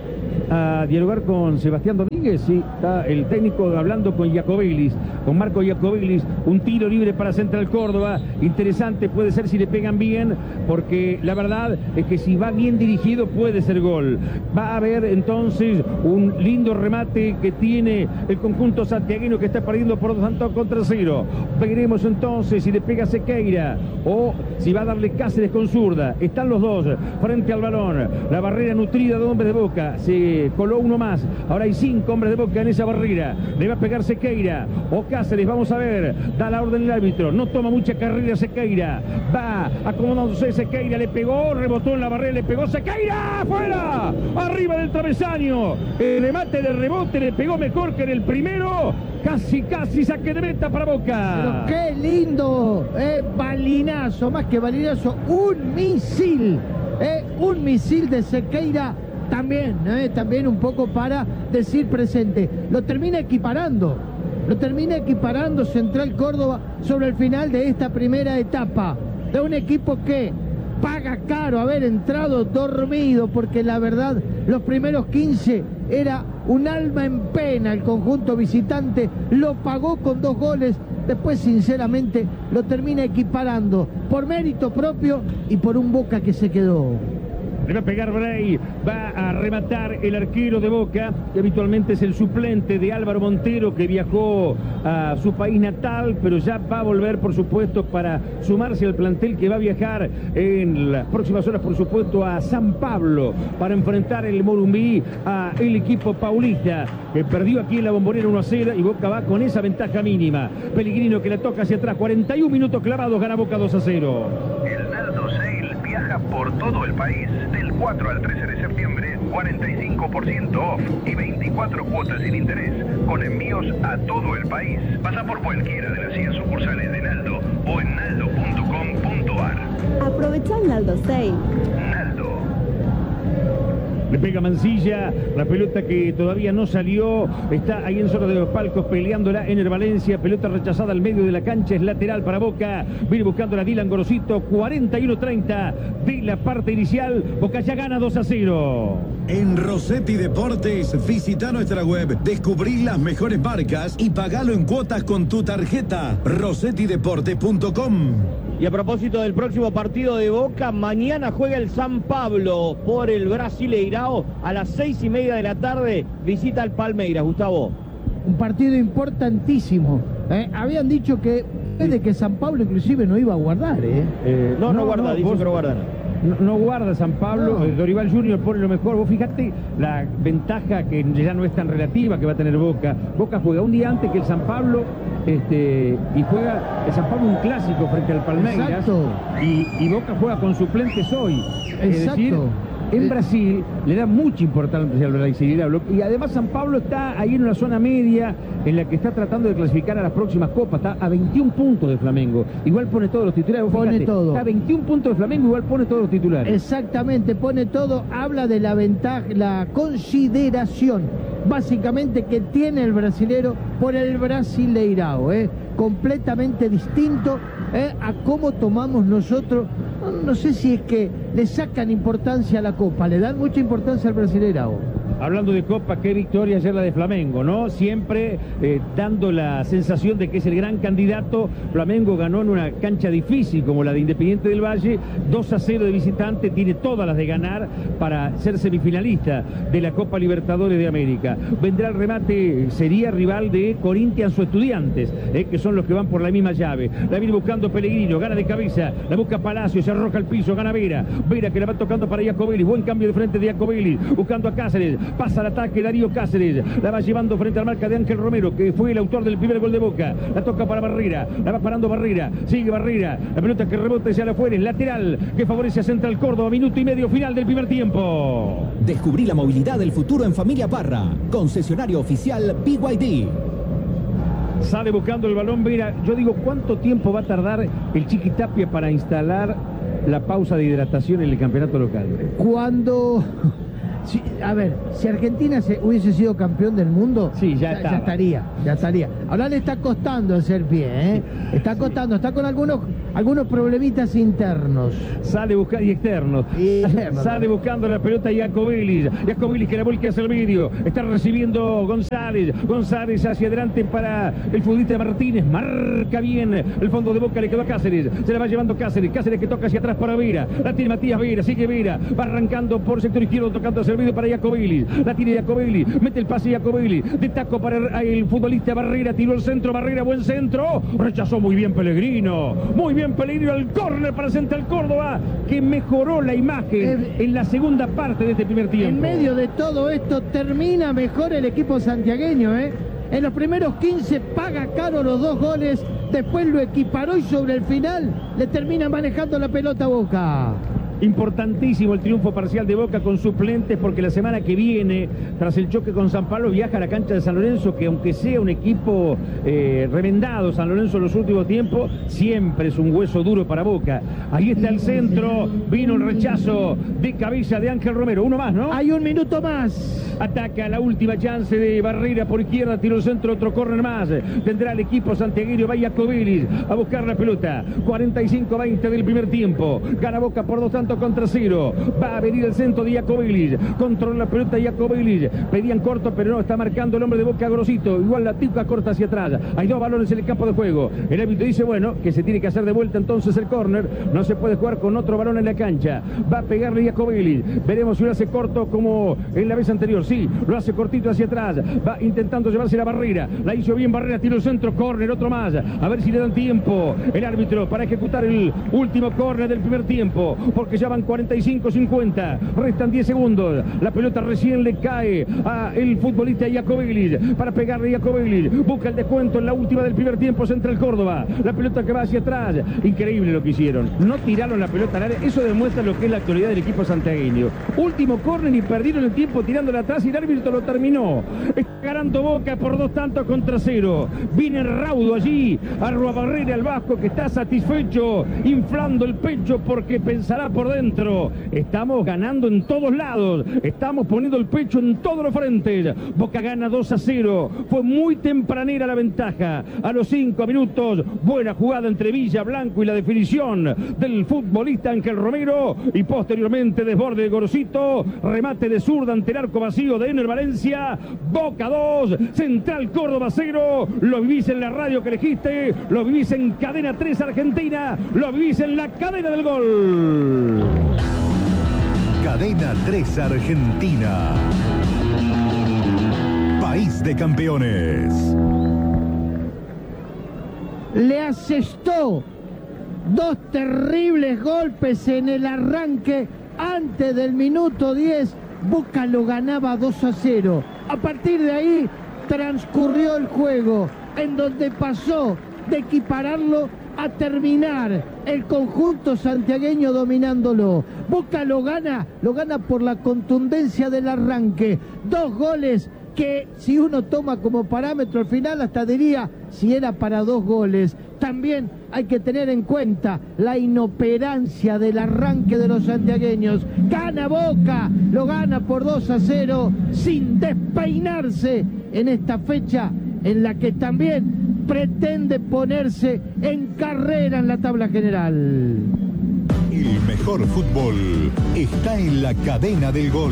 a dialogar con Sebastián Domínguez. Sí, está el técnico hablando con Iacobelis, con Marco Iacobelis. Un tiro libre para Central Córdoba. Interesante puede ser si le pegan bien, porque la verdad es que si va bien dirigido puede ser gol. Va a haber entonces un lindo remate que tiene el conjunto santiaguino, que está perdiendo por dos tantos contra cero. Veremos entonces si le pega Sequeira o si va a darle Cáceres con zurda. Están los dos frente al balón. La barrera nutrida de hombres de Boca. Se coló uno más. Ahora hay cinco hombres de Boca en esa barrera. Le va a pegar Sequeira o Cáceres. Vamos a ver. Da la orden el árbitro. No toma mucha carrera Sequeira. Va acomodándose Sequeira. Le pegó. Rebotó en la barrera. Le pegó Sequeira. ¡Fuera! Arriba del travesaño. El remate de rebote le pegó mejor que en el primero. Casi, casi saque de meta para Boca. Pero qué lindo. Eh, balinazo. Más que balinazo. Un misil. Eh, un misil de Sequeira. También, eh, también un poco para decir presente. Lo termina equiparando, lo termina equiparando Central Córdoba sobre el final de esta primera etapa. De un equipo que paga caro haber entrado dormido, porque la verdad los primeros quince era un alma en pena. El conjunto visitante lo pagó con dos goles. Después, sinceramente, lo termina equiparando por mérito propio y por un Boca que se quedó. Le va a pegar Bray, va a rematar el arquero de Boca, que habitualmente es el suplente de Álvaro Montero, que viajó a su país natal, pero ya va a volver, por supuesto, para sumarse al plantel que va a viajar en las próximas horas, por supuesto, a San Pablo, para enfrentar el Morumbí a el equipo paulista, que perdió aquí en la Bombonera uno a cero, y Boca va con esa ventaja mínima. Pellegrino que la toca hacia atrás, cuarenta y un minutos clavados, gana Boca dos a cero. El Naldo Sale viaja por todo el país. Del cuatro al trece de septiembre, cuarenta y cinco por ciento off y veinticuatro cuotas sin interés, con envíos a todo el país. Pasa por cualquiera de las cien sucursales de Naldo o en naldo punto com punto ar. Aprovecha el Naldo Sale. Naldo. Le pega Mancilla, la pelota que todavía no salió, está ahí en zona de los palcos peleándola en el Valencia, pelota rechazada al medio de la cancha, es lateral para Boca, viene buscándola Dylan Gorosito, cuarenta y uno treinta de la parte inicial, Boca ya gana dos a cero. En Rossetti Deportes, visita nuestra web, descubrí las mejores marcas y pagalo en cuotas con tu tarjeta, rossetti deportes punto com. Y a propósito del próximo partido de Boca, mañana juega el San Pablo por el Brasileirao a las seis y media de la tarde, visita al Palmeiras, Gustavo. Un partido importantísimo. Eh, habían dicho que de que San Pablo inclusive no iba a guardar, ¿eh? eh no, no, no guarda, no, dice vos, que no guarda. No, no guarda San Pablo, no. Dorival Junior pone lo mejor. Vos fíjate la ventaja que ya no es tan relativa que va a tener Boca. Boca juega un día antes que el San Pablo, este, y juega el San Pablo un clásico frente al Palmeiras. Exacto. Y, y Boca juega con suplentes hoy. Exacto. Es decir, En Brasil le da mucha importancia al Brasileirao y además San Pablo está ahí en una zona media en la que está tratando de clasificar a las próximas copas. Está a veintiún puntos de Flamengo. Igual pone todos los titulares. Pone fíjate, todo. Está a veintiún puntos de Flamengo, igual pone todos los titulares. Exactamente, pone todo. Habla de la ventaja, la consideración básicamente que tiene el brasilero por el Brasileirao, ¿eh? Completamente distinto ¿eh? a cómo tomamos nosotros. No, no sé si es que le sacan importancia a la Copa, le dan mucha importancia al Brasileirao. Hablando de Copa, qué victoria ayer la de Flamengo, ¿no? Siempre eh, dando la sensación de que es el gran candidato. Flamengo ganó en una cancha difícil como la de Independiente del Valle, dos a cero de visitante, tiene todas las de ganar para ser semifinalista de la Copa Libertadores de América. Vendrá el remate, sería rival de Corinthians o Estudiantes, eh, que son los que van por la misma llave. La viene buscando Pellegrino, gana de cabeza, la busca Palacio, se arroja al piso, gana Vera. Vera que la va tocando para Jacobelli, buen cambio de frente de Jacobelli, buscando a Cáceres. Pasa el ataque Darío Cáceres, la va llevando frente a la marca de Ángel Romero, que fue el autor del primer gol de Boca. La toca para Barrera, la va parando Barrera, sigue Barrera, la pelota que rebota hacia afuera, es lateral, que favorece a Central Córdoba, minuto y medio final del primer tiempo. Descubrí la movilidad del futuro en Familia Parra, concesionario oficial B Y D. Sale buscando el balón Vera. Yo digo, ¿cuánto tiempo va a tardar el Chiqui Tapia para instalar la pausa de hidratación en el campeonato local? Cuando... Sí, a ver, si Argentina se, hubiese sido campeón del mundo, sí, ya, ya, ya estaría, ya estaría. Ahora le está costando hacer pie, ¿eh? Está costando, está con algunos, algunos problemitas internos. Sale buscando y externos. Y, Sale buscando la pelota Jacobelli. Jacobelli que la vuelca hacia el medio. Está recibiendo González. González hacia adelante para el futbolista Martínez. Marca bien el fondo de Boca, le quedó a Cáceres. Se la va llevando Cáceres. Cáceres que toca hacia atrás para Vera. La tiene Matías Vera, sigue Vera. Va arrancando por sector izquierdo, tocando hacia el medio para Jacobelli. La tiene Jacobelli. Mete el pase Jacobelli. De taco para el futbolista Barrera. Tiró el centro. Barrera, buen centro. Rechazó muy bien Pellegrino. Muy bien Pellegrino al córner para Central Córdoba, que mejoró la imagen eh, en la segunda parte de este primer tiempo. En medio de todo esto termina mejor el equipo santiagueño, ¿eh? En los primeros quince paga caro los dos goles, después lo equiparó y sobre el final le termina manejando la pelota a Boca. Importantísimo el triunfo parcial de Boca con suplentes, porque la semana que viene, tras el choque con San Pablo, viaja a la cancha de San Lorenzo, que aunque sea un equipo eh, remendado, San Lorenzo en los últimos tiempos, siempre es un hueso duro para Boca. Ahí está el centro, vino el rechazo de cabeza de Ángel Romero. Uno más, ¿no? Hay un minuto más. Ataca la última chance de Barrera por izquierda, tiró el centro, otro córner más. Tendrá el equipo santiagueño, vaya Jacobelli a buscar la pelota. cuarenta y cinco a veinte del primer tiempo. Gana Boca por dos tantos contra cero. Va a venir el centro de Jacobelli. Controla la pelota Jacobelli. Pedían corto, pero no, está marcando el hombre de Boca Grosito. Igual la tica corta hacia atrás. Hay dos balones en el campo de juego. El árbitro dice, bueno, que se tiene que hacer de vuelta entonces el córner. No se puede jugar con otro balón en la cancha. Va a pegarle Jacobelli. Veremos si lo hace corto como en la vez anterior. Sí, lo hace cortito hacia atrás. Va intentando llevarse la Barrera. La hizo bien Barrera. Tiró el centro, córner, otro más. A ver si le dan tiempo el árbitro para ejecutar el último córner del primer tiempo. Porque ya van cuarenta y cinco cincuenta. Restan diez segundos. La pelota recién le cae a el futbolista Jacobelli para pegarle a Jacobelli. Busca el descuento en la última del primer tiempo. Central Córdoba. La pelota que va hacia atrás. Increíble lo que hicieron. No tiraron la pelota al área. Eso demuestra lo que es la actualidad del equipo santiagueño. Último córner y perdieron el tiempo tirándola atrás y el árbitro lo terminó. Está ganando Boca por dos tantos contra cero. Viene Raudo allí. Arroa Barrera al Vasco, que está satisfecho, inflando el pecho porque pensará por dentro. Estamos ganando en todos lados. Estamos poniendo el pecho en todos los frentes. Boca gana dos a cero. Fue muy tempranera la ventaja. A los cinco minutos, buena jugada entre Villa Blanco y la definición del futbolista Ángel Romero. Y posteriormente desborde de Gorosito. Remate de zurda ante el arco vacío de Ener Valencia. Boca dos, Central Córdoba cero. Lo vivís en la radio que elegiste. Lo vivís en Cadena tres Argentina. Lo vivís en la cadena del gol. Cadena tres Argentina. País de campeones. Le asestó dos terribles golpes en el arranque antes del minuto diez. Boca lo ganaba dos a cero. A partir de ahí transcurrió el juego, en donde pasó de equipararlo a terminar el conjunto santiagueño dominándolo. Boca lo gana, lo gana por la contundencia del arranque. Dos goles que si uno toma como parámetro al final hasta diría si era para dos goles. También hay que tener en cuenta la inoperancia del arranque de los santiagueños. Gana Boca, lo gana por dos a cero sin despeinarse en esta fecha en la que también pretende ponerse en carrera en la tabla general. El mejor fútbol está en la cadena del gol.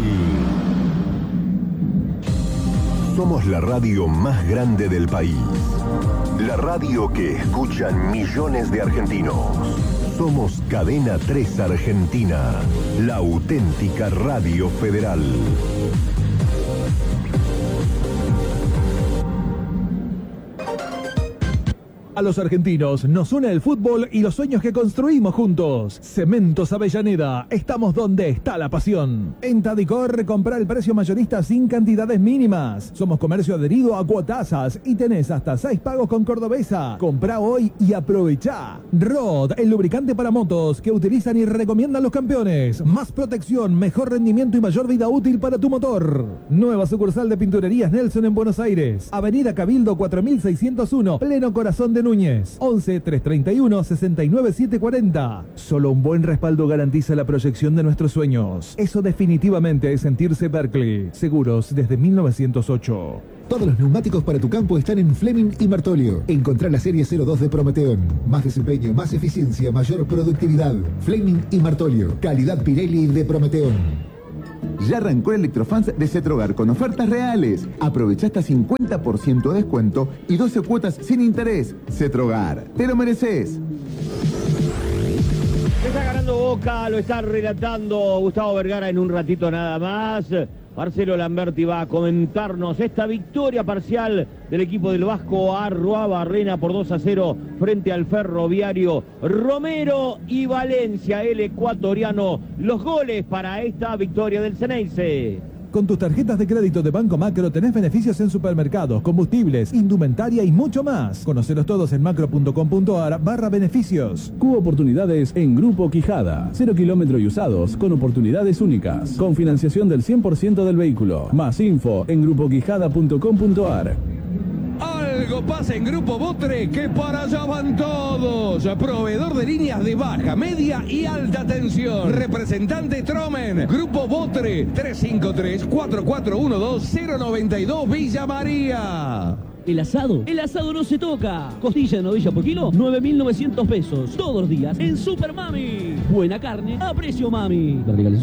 Somos la radio más grande del país. La radio que escuchan millones de argentinos. Somos Cadena tres Argentina, la auténtica radio federal. A los argentinos nos une el fútbol y los sueños que construimos juntos. Cementos Avellaneda, estamos donde está la pasión. En Tadicor, compra el precio mayorista sin cantidades mínimas. Somos comercio adherido a Cuotasas y tenés hasta seis pagos con Cordobesa. Comprá hoy y aprovechá. Rod, el lubricante para motos que utilizan y recomiendan los campeones. Más protección, mejor rendimiento y mayor vida útil para tu motor. Nueva sucursal de Pinturerías Nelson en Buenos Aires. Avenida Cabildo cuatro mil seiscientos uno, pleno corazón de Núñez. once, trescientos treinta y uno, sesenta y nueve, setecientos cuarenta. Solo un buen respaldo garantiza la proyección de nuestros sueños. Eso definitivamente es sentirse Berkeley. Seguros desde mil novecientos ocho. Todos los neumáticos para tu campo están en Fleming y Martolio. Encontrá la serie cero dos de Prometeon. Más desempeño, más eficiencia, mayor productividad. Fleming y Martolio. Calidad Pirelli de Prometeon. Ya arrancó el Electrofans de Cetrogar con ofertas reales. Aprovecha hasta cincuenta por ciento de descuento y doce cuotas sin interés. Cetrogar, te lo mereces. Está ganando Boca, lo está relatando Gustavo Vergara en un ratito nada más. Marcelo Lamberti va a comentarnos esta victoria parcial del equipo del Vasco Arruabarrena por dos a cero frente al Ferroviario. Romero y Valencia, el ecuatoriano, los goles para esta victoria del Ceneice. Con tus tarjetas de crédito de Banco Macro tenés beneficios en supermercados, combustibles, indumentaria y mucho más. Conocelos todos en macro.com.ar barra beneficios. Cubo oportunidades en Grupo Quijada. Cero kilómetro y usados con oportunidades únicas. Con financiación del cien por ciento del vehículo. Más info en grupo quijada punto com punto ar. Algo pasa en Grupo Botre que para allá van todos. Proveedor de líneas de baja, media y alta tensión. Representante Tromen. Grupo Botre tres cinco tres, cuatro cuatro uno dos, cero nueve dos Villa María. El asado, el asado no se toca. Costilla de novilla por kilo, nueve mil novecientos pesos. Todos los días en Super Mami. Buena carne a precio mami.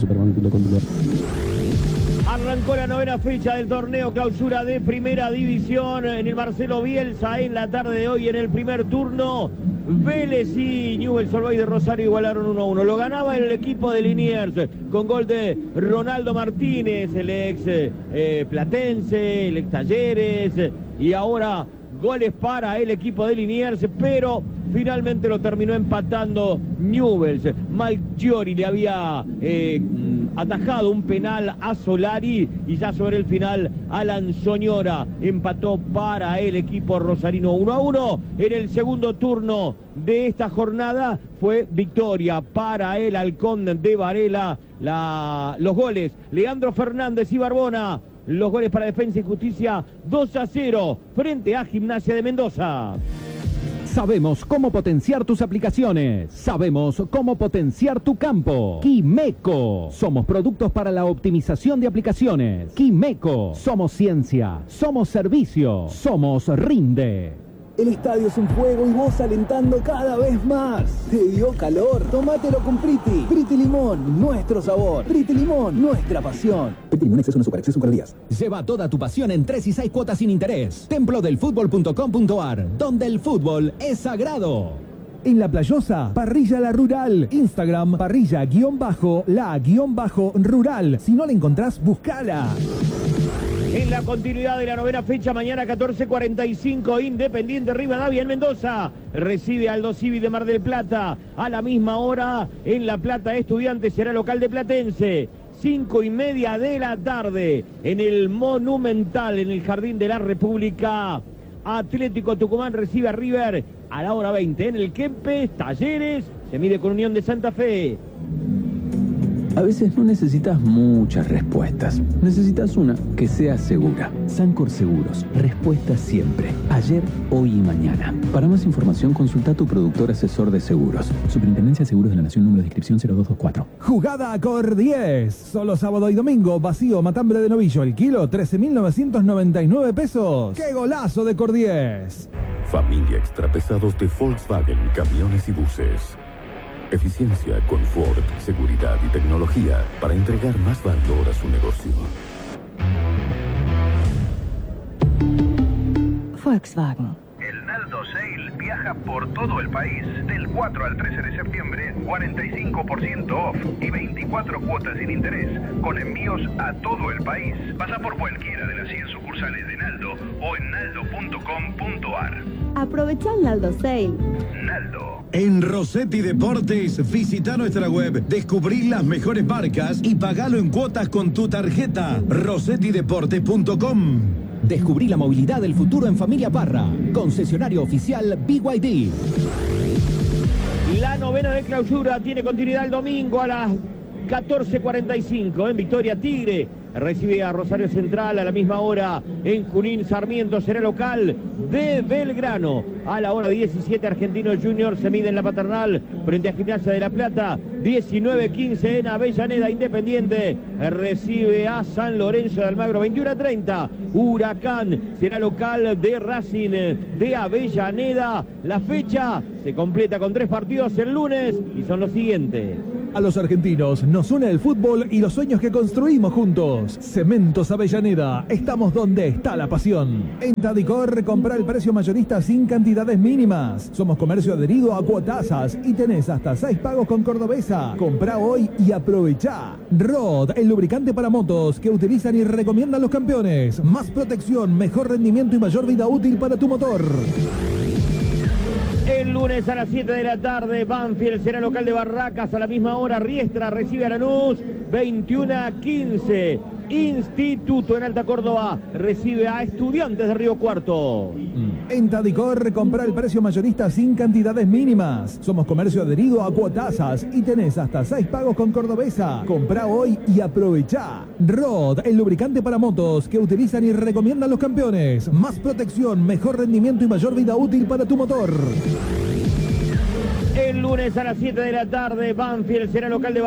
Arrancó la novena fecha del torneo clausura de Primera División en el Marcelo Bielsa en la tarde de hoy en el primer turno. Vélez y Newell's Old Boys de Rosario igualaron uno a uno. Lo ganaba el equipo de Liniers con gol de Ronaldo Martínez, el ex eh, Platense, el ex Talleres, y ahora goles para el equipo de Liniers, pero finalmente lo terminó empatando Newell's. Malchiori le había eh, atajado un penal a Solari y ya sobre el final Alan Soñora empató para el equipo rosarino uno a uno. En el segundo turno de esta jornada fue victoria para el Halcón de Varela. La, los goles, Leandro Fernández y Barbona. Los goles para Defensa y Justicia, dos a cero frente a Gimnasia de Mendoza. Sabemos cómo potenciar tus aplicaciones. Sabemos cómo potenciar tu campo. Quimeco. Somos productos para la optimización de aplicaciones. Quimeco. Somos ciencia. Somos servicio. Somos Rinde. El estadio es un juego y vos alentando cada vez más. ¿Te dio calor? Tómatelo con Priti. Priti Limón, nuestro sabor. Priti Limón, nuestra pasión. Priti Limón, exceso no azúcar, exceso en calorías. Lleva toda tu pasión en tres y seis cuotas sin interés. templo del fútbol punto com punto ar, donde el fútbol es sagrado. En La Playosa, Parrilla La Rural. Instagram, parrilla guión bajo, la guión bajo rural. Si no la encontrás, buscala. En la continuidad de la novena fecha, mañana catorce cuarenta y cinco, Independiente Rivadavia en Mendoza recibe Aldo Civi de Mar del Plata. A la misma hora, en La Plata, Estudiantes será local de Platense. Cinco y media de la tarde, en el Monumental, en el Jardín de la República, Atlético Tucumán recibe a River a la hora veinte. En el Kempes, Talleres se mide con Unión de Santa Fe. A veces no necesitas muchas respuestas. Necesitas una que sea segura. Sancor Seguros. Respuesta siempre. Ayer, hoy y mañana. Para más información, consulta a tu productor asesor de seguros. Superintendencia de Seguros de la Nación, número de inscripción cero dos dos cuatro. Jugada Cor diez. Solo sábado y domingo. Vacío Matambre de Novillo. El kilo, trece mil novecientos noventa y nueve pesos. ¡Qué golazo de Cor diez! Familia extrapesados de Volkswagen, camiones y buses. Eficiencia, confort, seguridad y tecnología para entregar más valor a su negocio. Volkswagen. El Naldo Sale viaja por todo el país. Del cuatro al trece de septiembre, cuarenta y cinco por ciento off y veinticuatro cuotas sin interés, con envíos a todo el país. Pasa por cualquiera de las cien sucursales de Naldo o en naldo punto com punto ar. Aprovecha el Naldo Sale. Naldo. En Rossetti Deportes, visita nuestra web, descubrí las mejores marcas y pagalo en cuotas con tu tarjeta. rossetti deportes punto com. Descubrí la movilidad del futuro en Familia Parra. Concesionario oficial B Y D. La novena de clausura tiene continuidad el domingo a las catorce cuarenta y cinco en Victoria. Tigre recibe a Rosario Central a la misma hora en Junín. Sarmiento será local de Belgrano. A la hora diecisiete, Argentinos Juniors se mide en la Paternal frente a Gimnasia de La Plata. diecinueve quince en Avellaneda. Independiente recibe a San Lorenzo de Almagro. veintiuno a treinta, Huracán será local de Racing de Avellaneda. La fecha se completa con tres partidos el lunes y son los siguientes. A los argentinos nos une el fútbol y los sueños que construimos juntos. Cementos Avellaneda, estamos donde está la pasión. En Tadicor, compra el precio mayorista sin cantidades mínimas. Somos comercio adherido a Cuotasas y tenés hasta seis pagos con Cordobesa. Comprá hoy y aprovechá. Rod, el lubricante para motos que utilizan y recomiendan los campeones. Más protección, mejor rendimiento y mayor vida útil para tu motor. El lunes a las siete de la tarde, Banfield será local de Barracas. A la misma hora, Riestra recibe a Lanús. veintiuno a quince. Instituto en Alta Córdoba recibe a Estudiantes de Río Cuarto. En Tadicor, compra el precio mayorista sin cantidades mínimas. Somos comercio adherido a Cuotasas y tenés hasta seis pagos con Cordobesa. Comprá hoy y aprovechá. Rod, el lubricante para motos que utilizan y recomiendan los campeones. Más protección, mejor rendimiento y mayor vida útil para tu motor. El lunes a las siete de la tarde, Banfield será local de